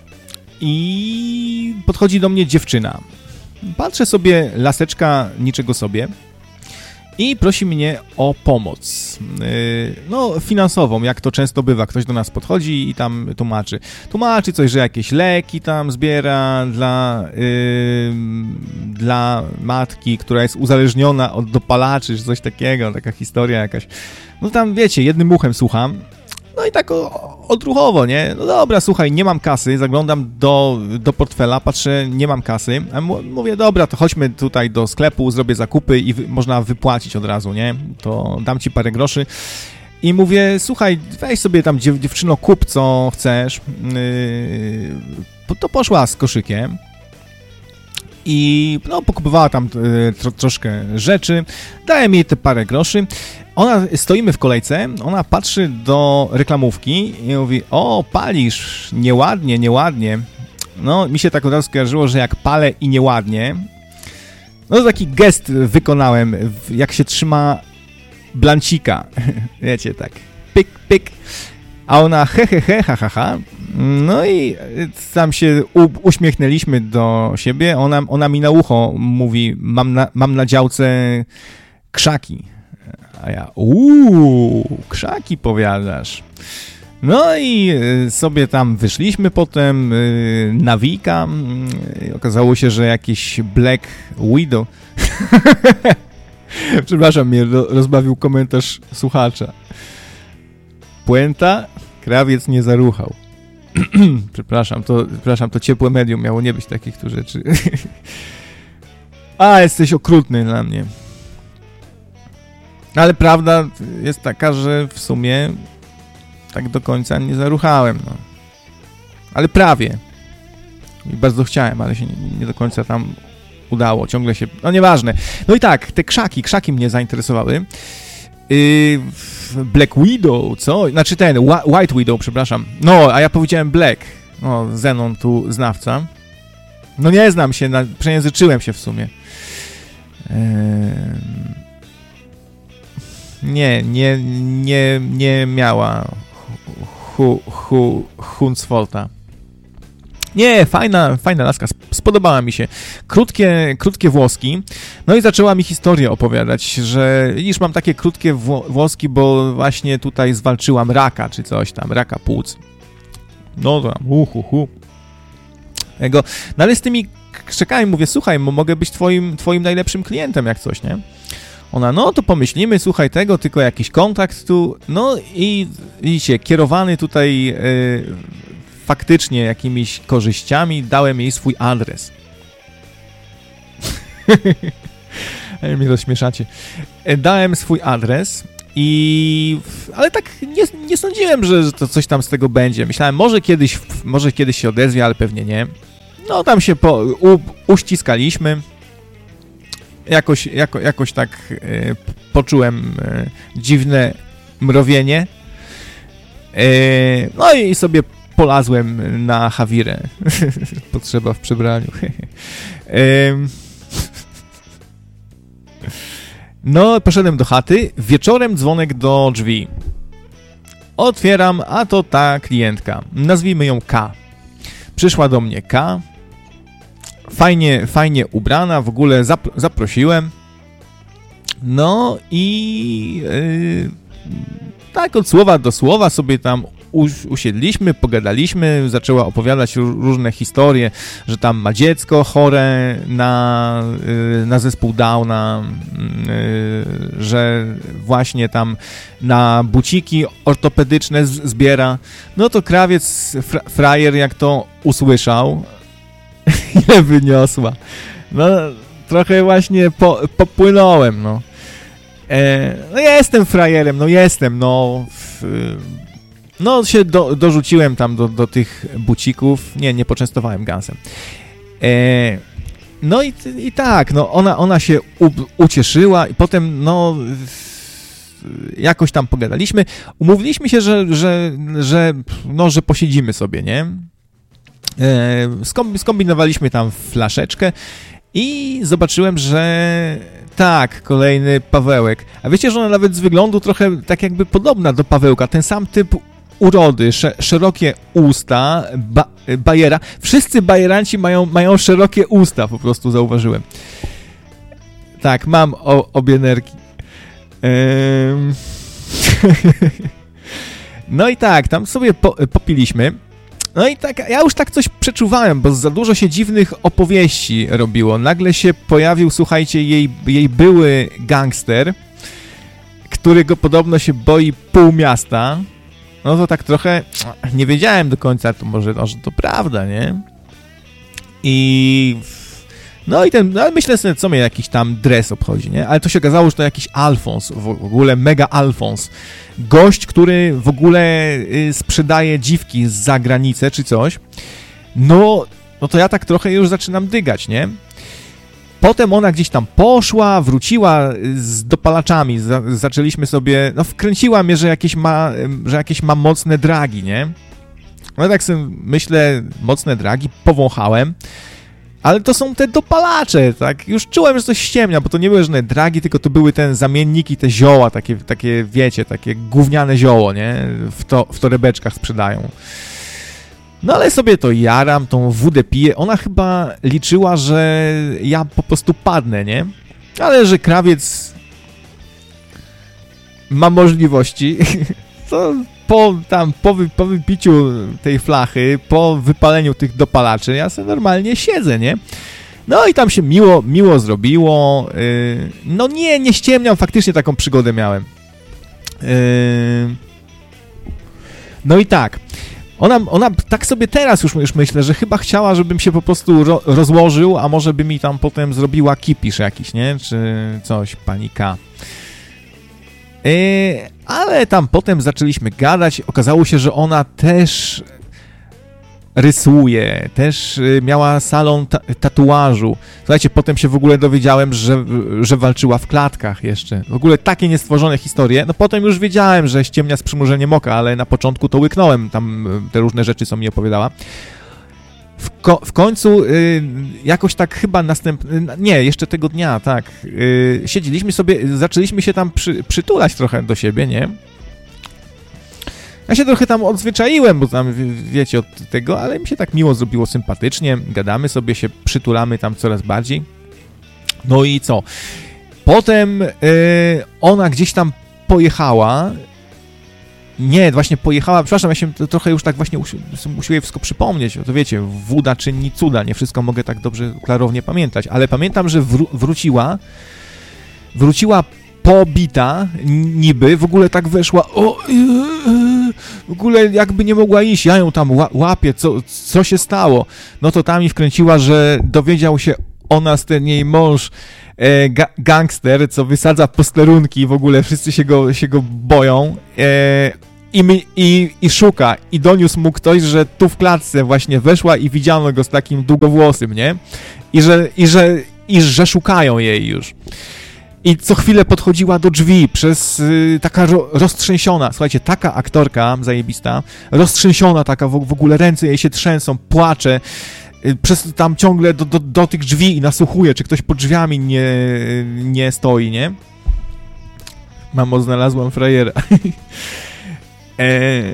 Speaker 2: i podchodzi do mnie dziewczyna. Patrzę sobie, laseczka, niczego sobie i prosi mnie o pomoc. No, finansową, jak to często bywa. Ktoś do nas podchodzi i tam tłumaczy. Tłumaczy coś, że jakieś leki tam zbiera dla, yy, dla matki, która jest uzależniona od dopalaczy, czy coś takiego, taka historia jakaś. No tam, wiecie, jednym uchem słucham. No i tak o, odruchowo, nie? No dobra, słuchaj, nie mam kasy, zaglądam do, do portfela, patrzę, nie mam kasy, a mówię, dobra, to chodźmy tutaj do sklepu, zrobię zakupy i wy, można wypłacić od razu, nie? To dam ci parę groszy. I mówię, słuchaj, weź sobie tam dziew, dziewczyno, kup co chcesz. Yy, to poszła z koszykiem. I no, pokupowała tam y, tro, troszkę rzeczy, dałem jej te parę groszy. Ona, stoimy w kolejce, ona patrzy do reklamówki i mówi, o, palisz, nieładnie, nieładnie. No, mi się tak od razu skojarzyło, że jak palę i nieładnie, no to taki gest wykonałem, jak się trzyma blancika, wiecie, tak, pyk, pyk. A ona he, he, he, ha, ha, ha. No i tam się u, uśmiechnęliśmy do siebie. Ona, ona mi na ucho mówi, mam na, mam na działce krzaki. A ja, uuu, krzaki powiadasz. No i sobie tam wyszliśmy potem na Wika. Okazało się, że jakiś Black Widow. Przepraszam, mnie rozbawił komentarz słuchacza. Puenta, krawiec nie zaruchał. przepraszam, to, przepraszam, to ciepłe medium miało nie być takich tu rzeczy. A, jesteś okrutny dla mnie. Ale prawda jest taka, że w sumie tak do końca nie zaruchałem, no. Ale prawie. I bardzo chciałem, ale się nie, nie do końca tam udało. Ciągle się... No nieważne. No i tak, te krzaki, krzaki mnie zainteresowały. Yy, Black Widow, co? Znaczy ten, White Widow, przepraszam. No, a ja powiedziałem Black. O, Zenon tu znawca. No nie znam się, na, przejęzyczyłem się w sumie. Eee... Nie, nie, nie, nie miała hu, hu, Hunsfolta. Nie, fajna, fajna laska, spodobała mi się. Krótkie, krótkie włoski. No i zaczęła mi historię opowiadać, że widzisz, mam takie krótkie wło- włoski, bo właśnie tutaj zwalczyłam raka, czy coś tam, raka płuc. No to tam, uhu, hu. Ego. No ale z tymi krzykami mówię, słuchaj, mogę być twoim, twoim najlepszym klientem, jak coś, nie? Ona, no to pomyślimy, słuchaj tego, tylko jakiś kontakt tu, no i widzicie, kierowany tutaj yy, faktycznie jakimiś korzyściami, dałem jej swój adres. Ej, mnie rozśmieszacie. Dałem swój adres i... ale tak nie, nie sądziłem, że to coś tam z tego będzie. Myślałem, może kiedyś, może kiedyś się odezwie, ale pewnie nie. No tam się po, u, uściskaliśmy. Jakoś, jako, jakoś tak e, poczułem e, dziwne mrowienie. E, no i sobie polazłem na Hawirę. Potrzeba w przebraniu. e, no, poszedłem do chaty. Wieczorem dzwonek do drzwi. Otwieram, a to ta klientka. Nazwijmy ją K. Przyszła do mnie K. Fajnie, fajnie ubrana, w ogóle zapro- zaprosiłem. No i yy, tak od słowa do słowa sobie tam us- usiedliśmy, pogadaliśmy, zaczęła opowiadać r- różne historie, że tam ma dziecko chore na, yy, na zespół Downa, yy, że właśnie tam na buciki ortopedyczne z- zbiera. No to krawiec, fra- frajer jak to usłyszał, ile wyniosła. No, trochę właśnie po, popłynąłem, no. E, no ja jestem frajerem, no jestem, no. W, no się do, dorzuciłem tam do, do tych bucików. Nie, nie poczęstowałem Gansem. E, no i, i tak, no ona, ona się u, ucieszyła i potem, no jakoś tam pogadaliśmy. Umówiliśmy się, że, że, że, no, że posiedzimy sobie, nie? Skombinowaliśmy tam flaszeczkę i zobaczyłem, że tak, kolejny Pawełek. A wiecie, że ona nawet z wyglądu trochę tak jakby podobna do Pawełka. Ten sam typ urody, sz- szerokie usta, ba- bajera. Wszyscy bajeranci mają, mają szerokie usta, po prostu zauważyłem. Tak, mam o- obie nerki. Ehm... No i tak, tam sobie po- popiliśmy. No i tak, ja już tak coś przeczuwałem, bo za dużo się dziwnych opowieści robiło. Nagle się pojawił, słuchajcie, jej, jej były gangster, którego podobno się boi pół miasta. No to tak trochę nie wiedziałem do końca, to może, może to prawda, nie? I... No i ten, no myślę sobie, co mnie jakiś tam dres obchodzi, nie? Ale to się okazało, że to jakiś Alfons, w ogóle mega Alfons. Gość, który w ogóle y, sprzedaje dziwki z zagranicy czy coś. No, no to ja tak trochę już zaczynam dygać, nie? Potem ona gdzieś tam poszła, wróciła z dopalaczami, za, zaczęliśmy sobie, no wkręciła mnie, że jakieś ma, że jakieś ma mocne dragi, nie? No tak sobie myślę, mocne dragi, powąchałem. Ale to są te dopalacze, tak? Już czułem, że coś ściemnia, bo to nie były żadne dragi, tylko to były ten zamienniki, te zioła, takie, takie wiecie, takie gówniane zioło, nie? W, to, w torebeczkach sprzedają. No ale sobie to jaram, tą wódę piję. Ona chyba liczyła, że ja po prostu padnę, nie? Ale że krawiec ma możliwości, to... Po, tam, po, wy, po wypiciu tej flachy, po wypaleniu tych dopalaczy, ja sobie normalnie siedzę, nie? No i tam się miło, miło zrobiło. Yy, no nie, nie ściemniam, faktycznie taką przygodę miałem. Yy, no i tak. Ona, ona tak sobie teraz już, już myślę, że chyba chciała, żebym się po prostu ro, rozłożył, a może by mi tam potem zrobiła kipisz jakiś, nie? Czy coś, panika. Yy, ale tam potem zaczęliśmy gadać, okazało się, że ona też rysuje, też y, miała salon ta tatuażu. Słuchajcie, potem się w ogóle dowiedziałem, że, że walczyła w klatkach jeszcze. W ogóle takie niestworzone historie. No potem już wiedziałem, że ściemnia z przymrużeniem oka, ale na początku to łyknąłem tam te różne rzeczy, co mi opowiadała. W, ko w końcu y, jakoś tak chyba następny, nie, jeszcze tego dnia, tak, y, siedzieliśmy sobie, zaczęliśmy się tam przy, przytulać trochę do siebie, nie? Ja się trochę tam odzwyczaiłem, bo tam, wiecie, od tego, ale mi się tak miło zrobiło, sympatycznie, gadamy sobie, się przytulamy tam coraz bardziej. No i co? Potem y, ona gdzieś tam pojechała. Nie, właśnie pojechała, przepraszam, ja się trochę już tak właśnie usiłuję wszystko przypomnieć, to wiecie, woda czyni cuda, nie wszystko mogę tak dobrze, klarownie pamiętać, ale pamiętam, że wró wróciła, wróciła pobita, niby, w ogóle tak weszła, o, yy, w ogóle jakby nie mogła iść, ja ją tam łapię, co, co się stało? No to tam mi wkręciła, że dowiedział się o nas ten jej mąż, e, ga gangster, co wysadza posterunki, w ogóle wszyscy się go, się go boją, e, i, my, i, i szuka, i doniósł mu ktoś, że tu w klatce właśnie weszła i widziano go z takim długowłosym, nie? I że, i że, i że szukają jej już. I co chwilę podchodziła do drzwi przez y, taka ro, roztrzęsiona, słuchajcie, taka aktorka zajebista, roztrzęsiona taka, w, w ogóle ręce jej się trzęsą, płacze, y, przez tam ciągle do, do, do tych drzwi i nasłuchuje, czy ktoś pod drzwiami nie, nie stoi, nie? Mamo, znalazłam frajera. eee,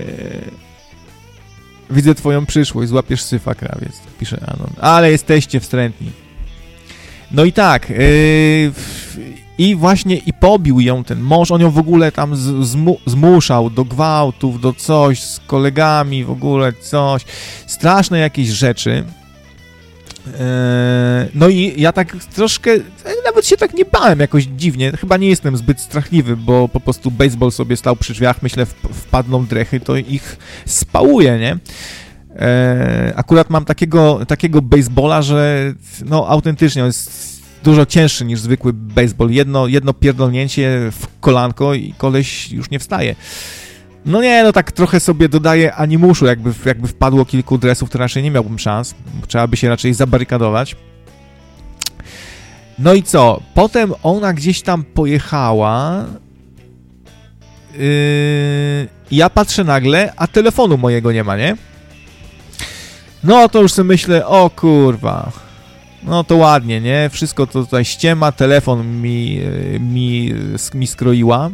Speaker 2: widzę twoją przyszłość, złapiesz syfa, krawiec, pisze Anon. Ale jesteście wstrętni. No i tak, yy, i właśnie i pobił ją ten mąż, on ją w ogóle tam z, zmu, zmuszał do gwałtów, do coś z kolegami, w ogóle coś, straszne jakieś rzeczy. Yy, no i ja tak troszkę, nawet się tak nie bałem jakoś dziwnie, chyba nie jestem zbyt strachliwy, bo po prostu baseball sobie stał przy drzwiach, myślę, wpadną drechy, to ich spałuje, nie? E, akurat mam takiego, takiego baseballa, że no autentycznie on jest dużo cięższy niż zwykły baseball. Jedno, jedno pierdolnięcie w kolanko i koleś już nie wstaje. No nie, no tak trochę sobie dodaję animuszu, jakby, jakby wpadło kilku dresów, to raczej nie miałbym szans. Trzeba by się raczej zabarykadować. No i co? Potem ona gdzieś tam pojechała. Yy, ja patrzę nagle, a telefonu mojego nie ma, nie? No to już sobie myślę, o kurwa, no to ładnie, nie? Wszystko to tutaj ściema, telefon mi, mi, mi skroiła.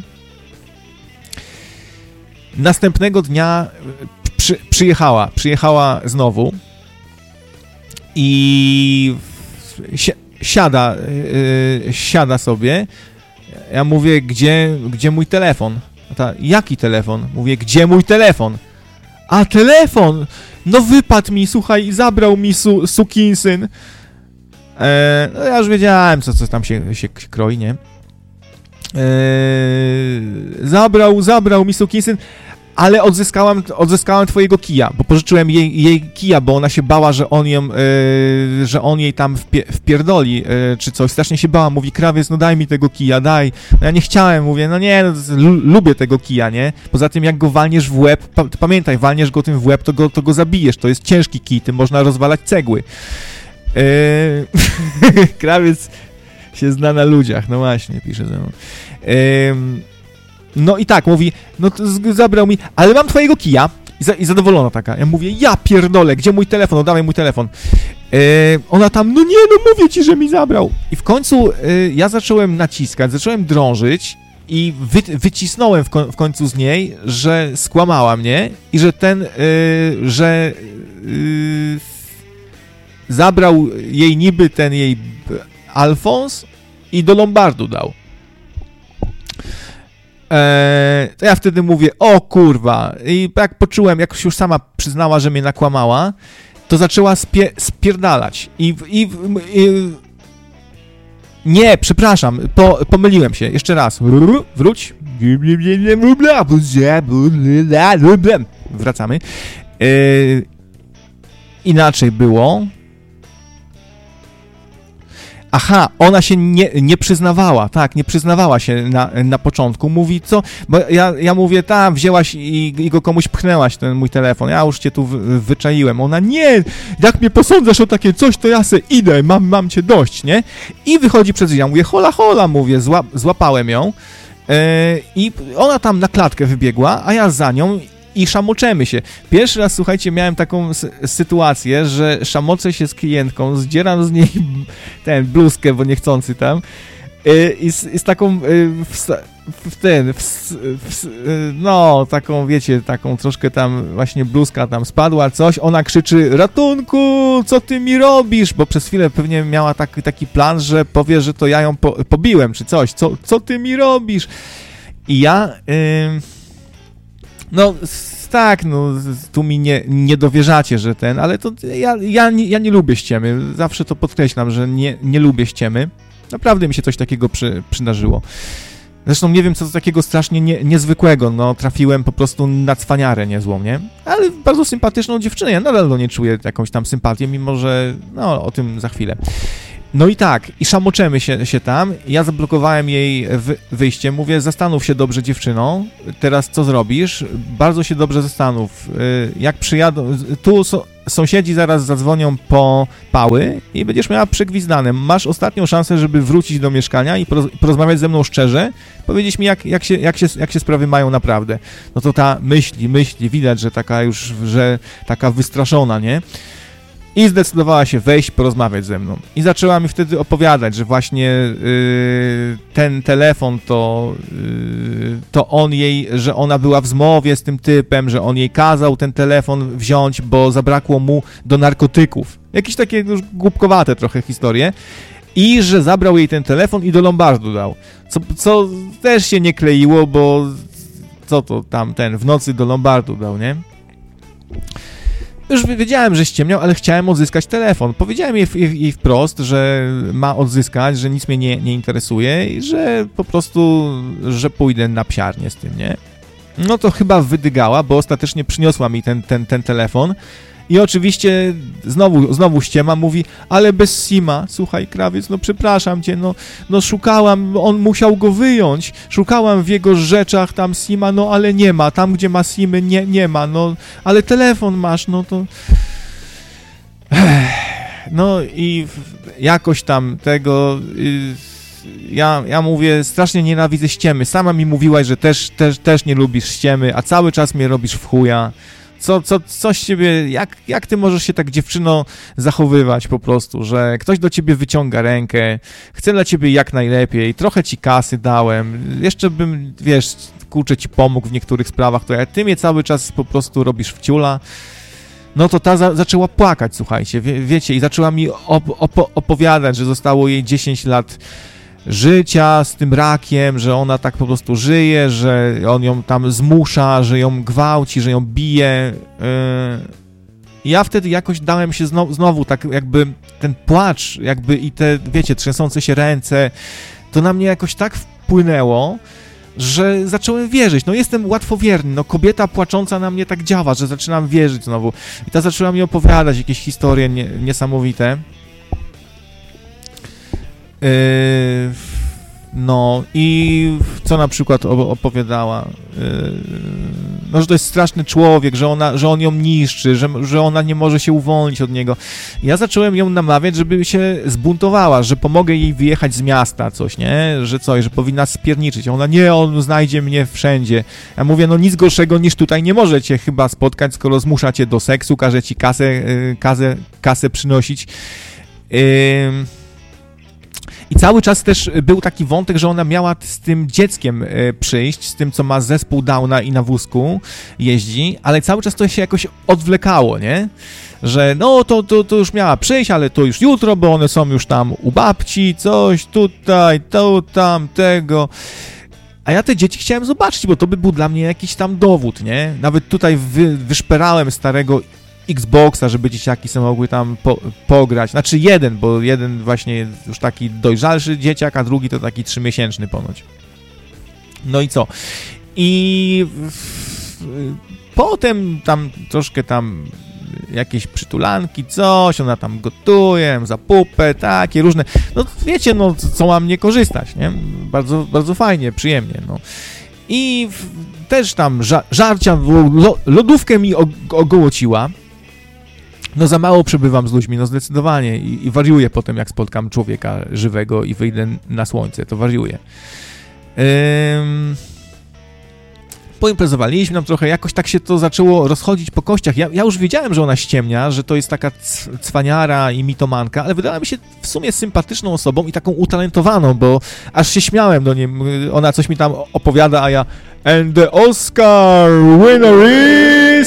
Speaker 2: Następnego dnia przy, przyjechała, przyjechała znowu i si siada, yy, siada sobie. Ja mówię, gdzie, gdzie mój telefon? Ta, jaki telefon? Mówię, gdzie mój telefon? A telefon! No wypadł mi, słuchaj, zabrał mi su, sukinsyn. Eee, no ja już wiedziałem, co, co tam się, się kroi, nie? Eee, zabrał, zabrał mi sukinsyn, ale odzyskałam, odzyskałam twojego kija, bo pożyczyłem jej, jej kija, bo ona się bała, że on ją, e, że on jej tam wpie, wpierdoli, e, czy coś. Strasznie się bała, mówi, krawiec, no daj mi tego kija, daj. No ja nie chciałem, mówię, no nie, no, lubię tego kija, nie? Poza tym, jak go walniesz w łeb, pa, pamiętaj, walniesz go tym w łeb, to go, to go zabijesz, to jest ciężki kij, tym można rozwalać cegły. E, krawiec się zna na ludziach, no właśnie, pisze ze mną. E, No i tak, mówi, no to zabrał mi, ale mam twojego kija. I, za, i zadowolona taka. Ja mówię, ja pierdolę, gdzie mój telefon? No dawaj mój telefon. Yy, ona tam, no nie, no mówię ci, że mi zabrał. I w końcu yy, ja zacząłem naciskać, zacząłem drążyć i wy, wycisnąłem w, ko w końcu z niej, że skłamała mnie i że ten, yy, że yy, zabrał jej niby ten jej Alfons i do Lombardu dał. Eee, to ja wtedy mówię, o kurwa, i jak poczułem, jak już sama przyznała, że mnie nakłamała, to zaczęła spie spierdalać i, i, i nie, przepraszam, po, pomyliłem się, jeszcze raz, wróć, wracamy, eee, inaczej było, Aha, ona się nie, nie przyznawała, tak, nie przyznawała się na, na początku. Mówi, co, bo ja, ja mówię, tam, wzięłaś i, i go komuś pchnęłaś, ten mój telefon, ja już cię tu wy, wyczaiłem. Ona, nie, jak mnie posądzasz o takie coś, to ja se idę, mam, mam cię dość, nie? I wychodzi przed drzwi, ja mówię, hola, hola, mówię, zła, złapałem ją yy, i ona tam na klatkę wybiegła, a ja za nią i szamoczemy się. Pierwszy raz, słuchajcie, miałem taką s- sytuację, że szamoczę się z klientką, zdzieram z niej ten bluzkę, bo niechcący tam yy, i, z, i z taką yy, w, w ten, w, w, no, taką, wiecie, taką troszkę tam właśnie bluzka tam spadła, coś, ona krzyczy, ratunku, co ty mi robisz? Bo przez chwilę pewnie miała taki, taki plan, że powie, że to ja ją po, pobiłem, czy coś, co, co ty mi robisz? I ja... Yy, No, tak, no, tu mi nie, nie dowierzacie, że ten, ale to ja, ja, nie, ja nie lubię ściemy, zawsze to podkreślam, że nie, nie lubię ściemy, naprawdę mi się coś takiego przy, przydarzyło. Zresztą nie wiem, co to takiego strasznie nie, niezwykłego, no, trafiłem po prostu na cwaniarę niezłą, nie? Ale bardzo sympatyczną dziewczynę, ja nadal do niej czuję jakąś tam sympatię, mimo że, no, o tym za chwilę. No i tak, i szamoczemy się, się tam, ja zablokowałem jej wy, wyjście, mówię, zastanów się dobrze, dziewczyno, teraz co zrobisz, bardzo się dobrze zastanów, jak przyjadą, tu so, sąsiedzi zaraz zadzwonią po pały i będziesz miała przegwizdane, masz ostatnią szansę, żeby wrócić do mieszkania i porozmawiać ze mną szczerze, powiedzieć mi, jak, jak, się, jak, się, jak się sprawy mają naprawdę. No to ta myśli, myśli, widać, że taka już, że taka wystraszona, nie? I zdecydowała się wejść, porozmawiać ze mną. I zaczęła mi wtedy opowiadać, że właśnie yy, ten telefon to, yy, to on jej, że ona była w zmowie z tym typem, że on jej kazał ten telefon wziąć, bo zabrakło mu do narkotyków. Jakieś takie już głupkowate trochę historie. I że zabrał jej ten telefon i do lombardu dał. Co, co też się nie kleiło, bo co to tam ten w nocy do lombardu dał, nie? Już wiedziałem, że ściemniał, ale chciałem odzyskać telefon. Powiedziałem jej, jej, jej wprost, że ma odzyskać, że nic mnie nie, nie interesuje i że po prostu, że pójdę na psiarnię z tym, nie? No to chyba wydygała, bo ostatecznie przyniosła mi ten, ten, ten telefon i oczywiście znowu, znowu ściema, mówi, ale bez sima, słuchaj, krawiec, no przepraszam cię, no, no szukałam, on musiał go wyjąć, szukałam w jego rzeczach tam sima, no ale nie ma, tam gdzie ma simy nie, nie ma, no, ale telefon masz, no to... No i jakoś tam tego... Ja, ja mówię, strasznie nienawidzę ściemy, sama mi mówiłaś, że też, też, też nie lubisz ściemy, a cały czas mnie robisz w chuja. Co, co, coś ciebie, jak, jak ty możesz się tak, dziewczyno, zachowywać po prostu, że ktoś do ciebie wyciąga rękę, chce dla ciebie jak najlepiej, trochę ci kasy dałem, jeszcze bym, wiesz, kurczę, ci pomógł w niektórych sprawach, to jak ty mnie cały czas po prostu robisz w ciula, no to ta za, zaczęła płakać, słuchajcie, wie, wiecie, i zaczęła mi op, op, opowiadać, że zostało jej dziesięć lat życia z tym rakiem, że ona tak po prostu żyje, że on ją tam zmusza, że ją gwałci, że ją bije. Yy. Ja wtedy jakoś dałem się znowu, znowu tak jakby ten płacz, jakby i te, wiecie, trzęsące się ręce, to na mnie jakoś tak wpłynęło, że zacząłem wierzyć. No jestem łatwowierny, no kobieta płacząca na mnie tak działa, że zaczynam wierzyć znowu. I ta zaczęła mi opowiadać jakieś historie nie, niesamowite. Yy, no i co na przykład opowiadała, yy, no, że to jest straszny człowiek, że, ona, że on ją niszczy, że, że ona nie może się uwolnić od niego. Ja zacząłem ją namawiać, żeby się zbuntowała, że pomogę jej wyjechać z miasta, coś, nie? Że coś, że powinna spierniczyć. Ona, nie, on znajdzie mnie wszędzie. Ja mówię, no nic gorszego niż tutaj nie może cię chyba spotkać, skoro zmusza cię do seksu, każe ci kasę, yy, kasę, kasę przynosić. Yy, I cały czas też był taki wątek, że ona miała z tym dzieckiem przyjść, z tym, co ma zespół Downa i na wózku jeździ, ale cały czas to się jakoś odwlekało, nie? Że no, to, to, to już miała przyjść, ale to już jutro, bo one są już tam u babci, coś tutaj, to, tam, tego. A ja te dzieci chciałem zobaczyć, bo to by był dla mnie jakiś tam dowód, nie? Nawet tutaj wy, wyszperałem starego Xboxa, żeby dzieciaki sobie mogły tam po, pograć. Znaczy jeden, bo jeden właśnie już taki dojrzalszy dzieciak, a drugi to taki trzymiesięczny ponoć. No i co? I w, w, potem tam troszkę tam jakieś przytulanki, coś, ona tam gotuje, za pupę, takie różne, no wiecie, no co mam nie korzystać, nie? Bardzo, bardzo fajnie, przyjemnie, no. I w, też tam ża żarcia, lo, lodówkę mi ogołociła. No za mało przebywam z ludźmi, no zdecydowanie. I, i wariuję potem, jak spotkam człowieka żywego i wyjdę na słońce, to wariuję. Ym... Poimprezowaliśmy nam trochę, jakoś tak się to zaczęło rozchodzić po kościach. Ja, ja już wiedziałem, że ona ściemnia, że to jest taka cwaniara i mitomanka, ale wydała mi się w sumie sympatyczną osobą i taką utalentowaną, bo aż się śmiałem do niej. Ona coś mi tam opowiada, a ja and the Oscar winner is...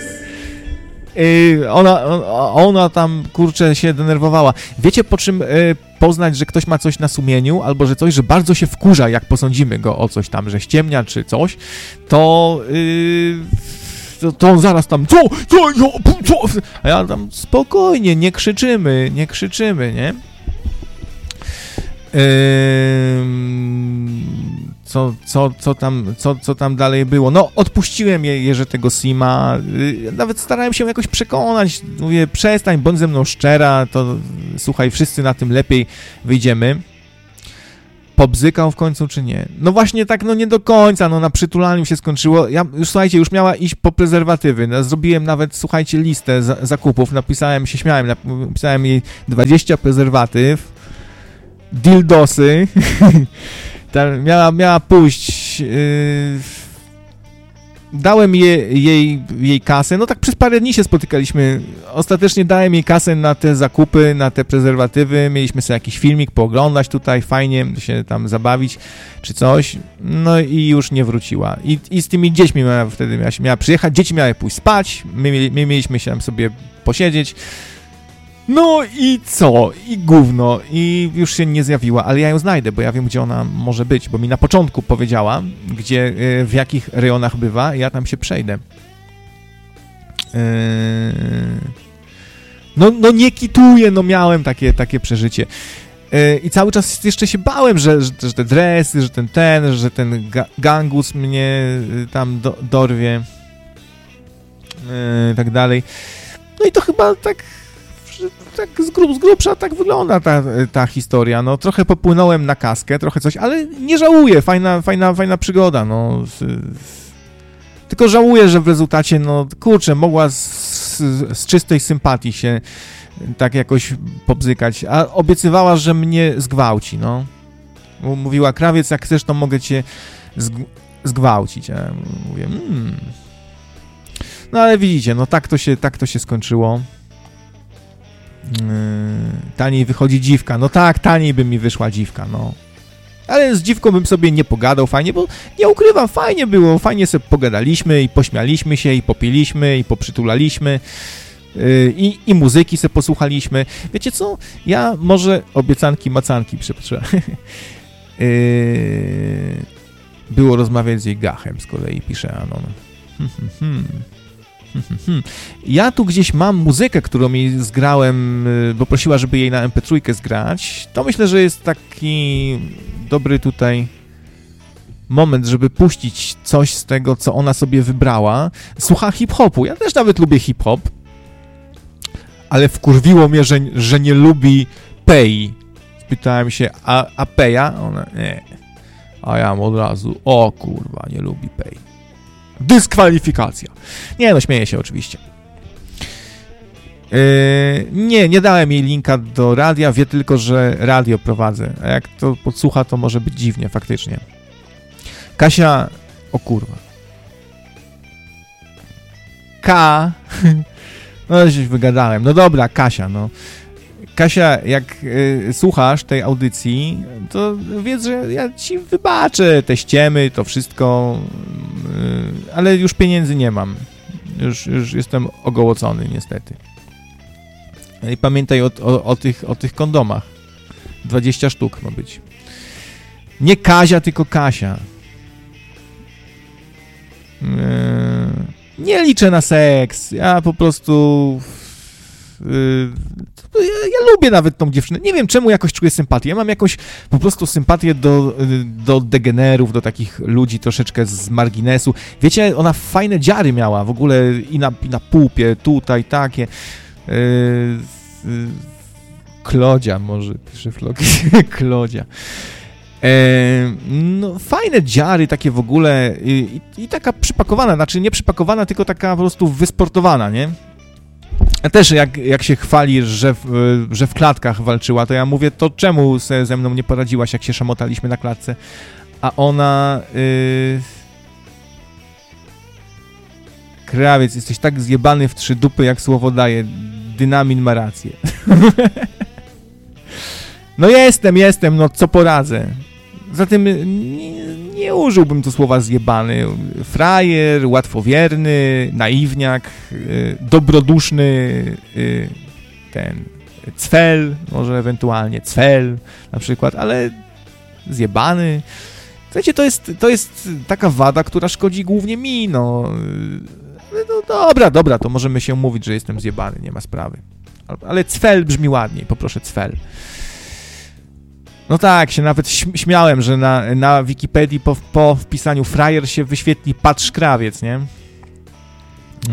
Speaker 2: I ona, ona tam, kurczę, się denerwowała. Wiecie, po czym y, poznać, że ktoś ma coś na sumieniu, albo że coś, że bardzo się wkurza, jak posądzimy go o coś tam, że ściemnia czy coś, to, y, to, to on zaraz tam, co, co, co, co? A ja tam spokojnie, nie krzyczymy, nie krzyczymy, nie? Co, co, co, tam, co, co tam dalej było? No, odpuściłem je, Jerzy tego Sima, nawet starałem się jakoś przekonać, mówię, przestań, bądź ze mną szczera, to słuchaj, wszyscy na tym lepiej wyjdziemy. Pobzykał w końcu, czy nie? No właśnie tak, no nie do końca, no na przytulaniu się skończyło. Ja, już słuchajcie, już miała iść po prezerwatywy. No, zrobiłem nawet, słuchajcie, listę za, zakupów, napisałem, się śmiałem, napisałem jej dwadzieścia prezerwatyw, dildosy, miała, miała pójść, yy, dałem je, jej, jej kasę, no tak przez parę dni się spotykaliśmy, ostatecznie dałem jej kasę na te zakupy, na te prezerwatywy, mieliśmy sobie jakiś filmik pooglądać tutaj, fajnie się tam zabawić, czy coś, no i już nie wróciła. I, i z tymi dziećmi miała wtedy miała, miała przyjechać, dzieci miały pójść spać, my, my mieliśmy się tam sobie posiedzieć. No i co? I gówno. I już się nie zjawiła, ale ja ją znajdę, bo ja wiem, gdzie ona może być, bo mi na początku powiedziała, gdzie, w jakich rejonach bywa, i ja tam się przejdę. No, no nie kituję, no miałem takie, takie przeżycie. I cały czas jeszcze się bałem, że, że, że te dresy, że ten ten, że ten ga gangus mnie tam do, dorwie i tak dalej. No i to chyba tak tak z, grub, z grubsza tak wygląda ta, ta historia, no trochę popłynąłem na kaskę, trochę coś, ale nie żałuję, fajna, fajna, fajna przygoda, no z, z, tylko żałuję, że w rezultacie, no kurczę, mogła z, z, z czystej sympatii się tak jakoś pobzykać, a obiecywała, że mnie zgwałci, no. Mówiła, krawiec, jak chcesz, to mogę cię zg zgwałcić, a ja mówię, hmm. No ale widzicie, no tak to się, tak to się skończyło. Yy, taniej wychodzi dziwka. No tak, taniej by mi wyszła dziwka, no. Ale z dziwką bym sobie nie pogadał fajnie, bo nie ukrywam, fajnie było, fajnie sobie pogadaliśmy i pośmialiśmy się, i popiliśmy, i poprzytulaliśmy, yy, i, i muzyki sobie posłuchaliśmy. Wiecie co? Ja może obiecanki macanki, przepraszam. yy, było rozmawiać z jej gachem, z kolei pisze Anon. Hmm, hmm, hmm. Ja tu gdzieś mam muzykę, którą jej zgrałem, bo prosiła, żeby jej na em pe trzy zgrać. To myślę, że jest taki dobry tutaj moment, żeby puścić coś z tego, co ona sobie wybrała. Słucha hip-hopu. Ja też nawet lubię hip-hop, ale wkurwiło mnie, że, że nie lubi Pei. Spytałem się, a, a Peja? Ona, nie. A ja od razu, o kurwa, nie lubi Pei. Dyskwalifikacja. Nie, no śmieję się oczywiście. Yy, nie, nie dałem jej linka do radia, wie tylko, że radio prowadzę. A jak to podsłucha, to może być dziwnie, faktycznie. Kasia... O kurwa. K... No, się wygadałem. No dobra, Kasia, no. Kasia, jak y, słuchasz tej audycji, to wiedz, że ja ci wybaczę te ściemy, to wszystko, y, ale już pieniędzy nie mam. Już, już jestem ogołocony, niestety. I pamiętaj o, o, o, tych, o tych kondomach. dwadzieścia sztuk ma być. Nie Kazia, tylko Kasia. Y, nie liczę na seks. Ja po prostu... Y, ja, ja lubię nawet tą dziewczynę. Nie wiem, czemu jakoś czuję sympatię. Ja mam jakąś po prostu sympatię do, do degenerów, do takich ludzi troszeczkę z marginesu. Wiecie, ona fajne dziary miała w ogóle i na, i na pupie, tutaj, takie. Yy, yy, Klodzia może, pisze vlogi. Klodzia. E, no, fajne dziary takie w ogóle i, i, i taka przypakowana, znaczy nie przypakowana, tylko taka po prostu wysportowana, nie? A też jak, jak się chwali, że w, że w klatkach walczyła, to ja mówię, to czemu se ze mną nie poradziłaś, jak się szamotaliśmy na klatce? A ona... Yy... Krawiec, jesteś tak zjebany w trzy dupy, jak słowo daje. Dynamin ma rację. No jestem, jestem, no co poradzę. Zatem nie, nie użyłbym tu słowa zjebany. Frajer, łatwowierny, naiwniak, yy, dobroduszny, yy, ten, cwel, może ewentualnie cwel na przykład, ale zjebany. Słuchajcie, to jest, to jest taka wada, która szkodzi głównie mi, no. No dobra, dobra, to możemy się mówić, że jestem zjebany, nie ma sprawy. Ale cwel brzmi ładniej, poproszę cwel. No tak, się nawet śmiałem, że na, na Wikipedii po, po wpisaniu frajer się wyświetli patrz krawiec, nie? Eee...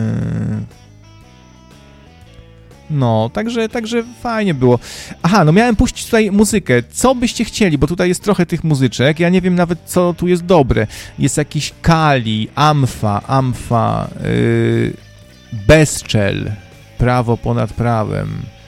Speaker 2: No, także, także fajnie było. Aha, no miałem puścić tutaj muzykę. Co byście chcieli, bo tutaj jest trochę tych muzyczek. Ja nie wiem nawet, co tu jest dobre. Jest jakiś Kali, Amfa, Amfa, yy, Bezczel, Prawo ponad prawem.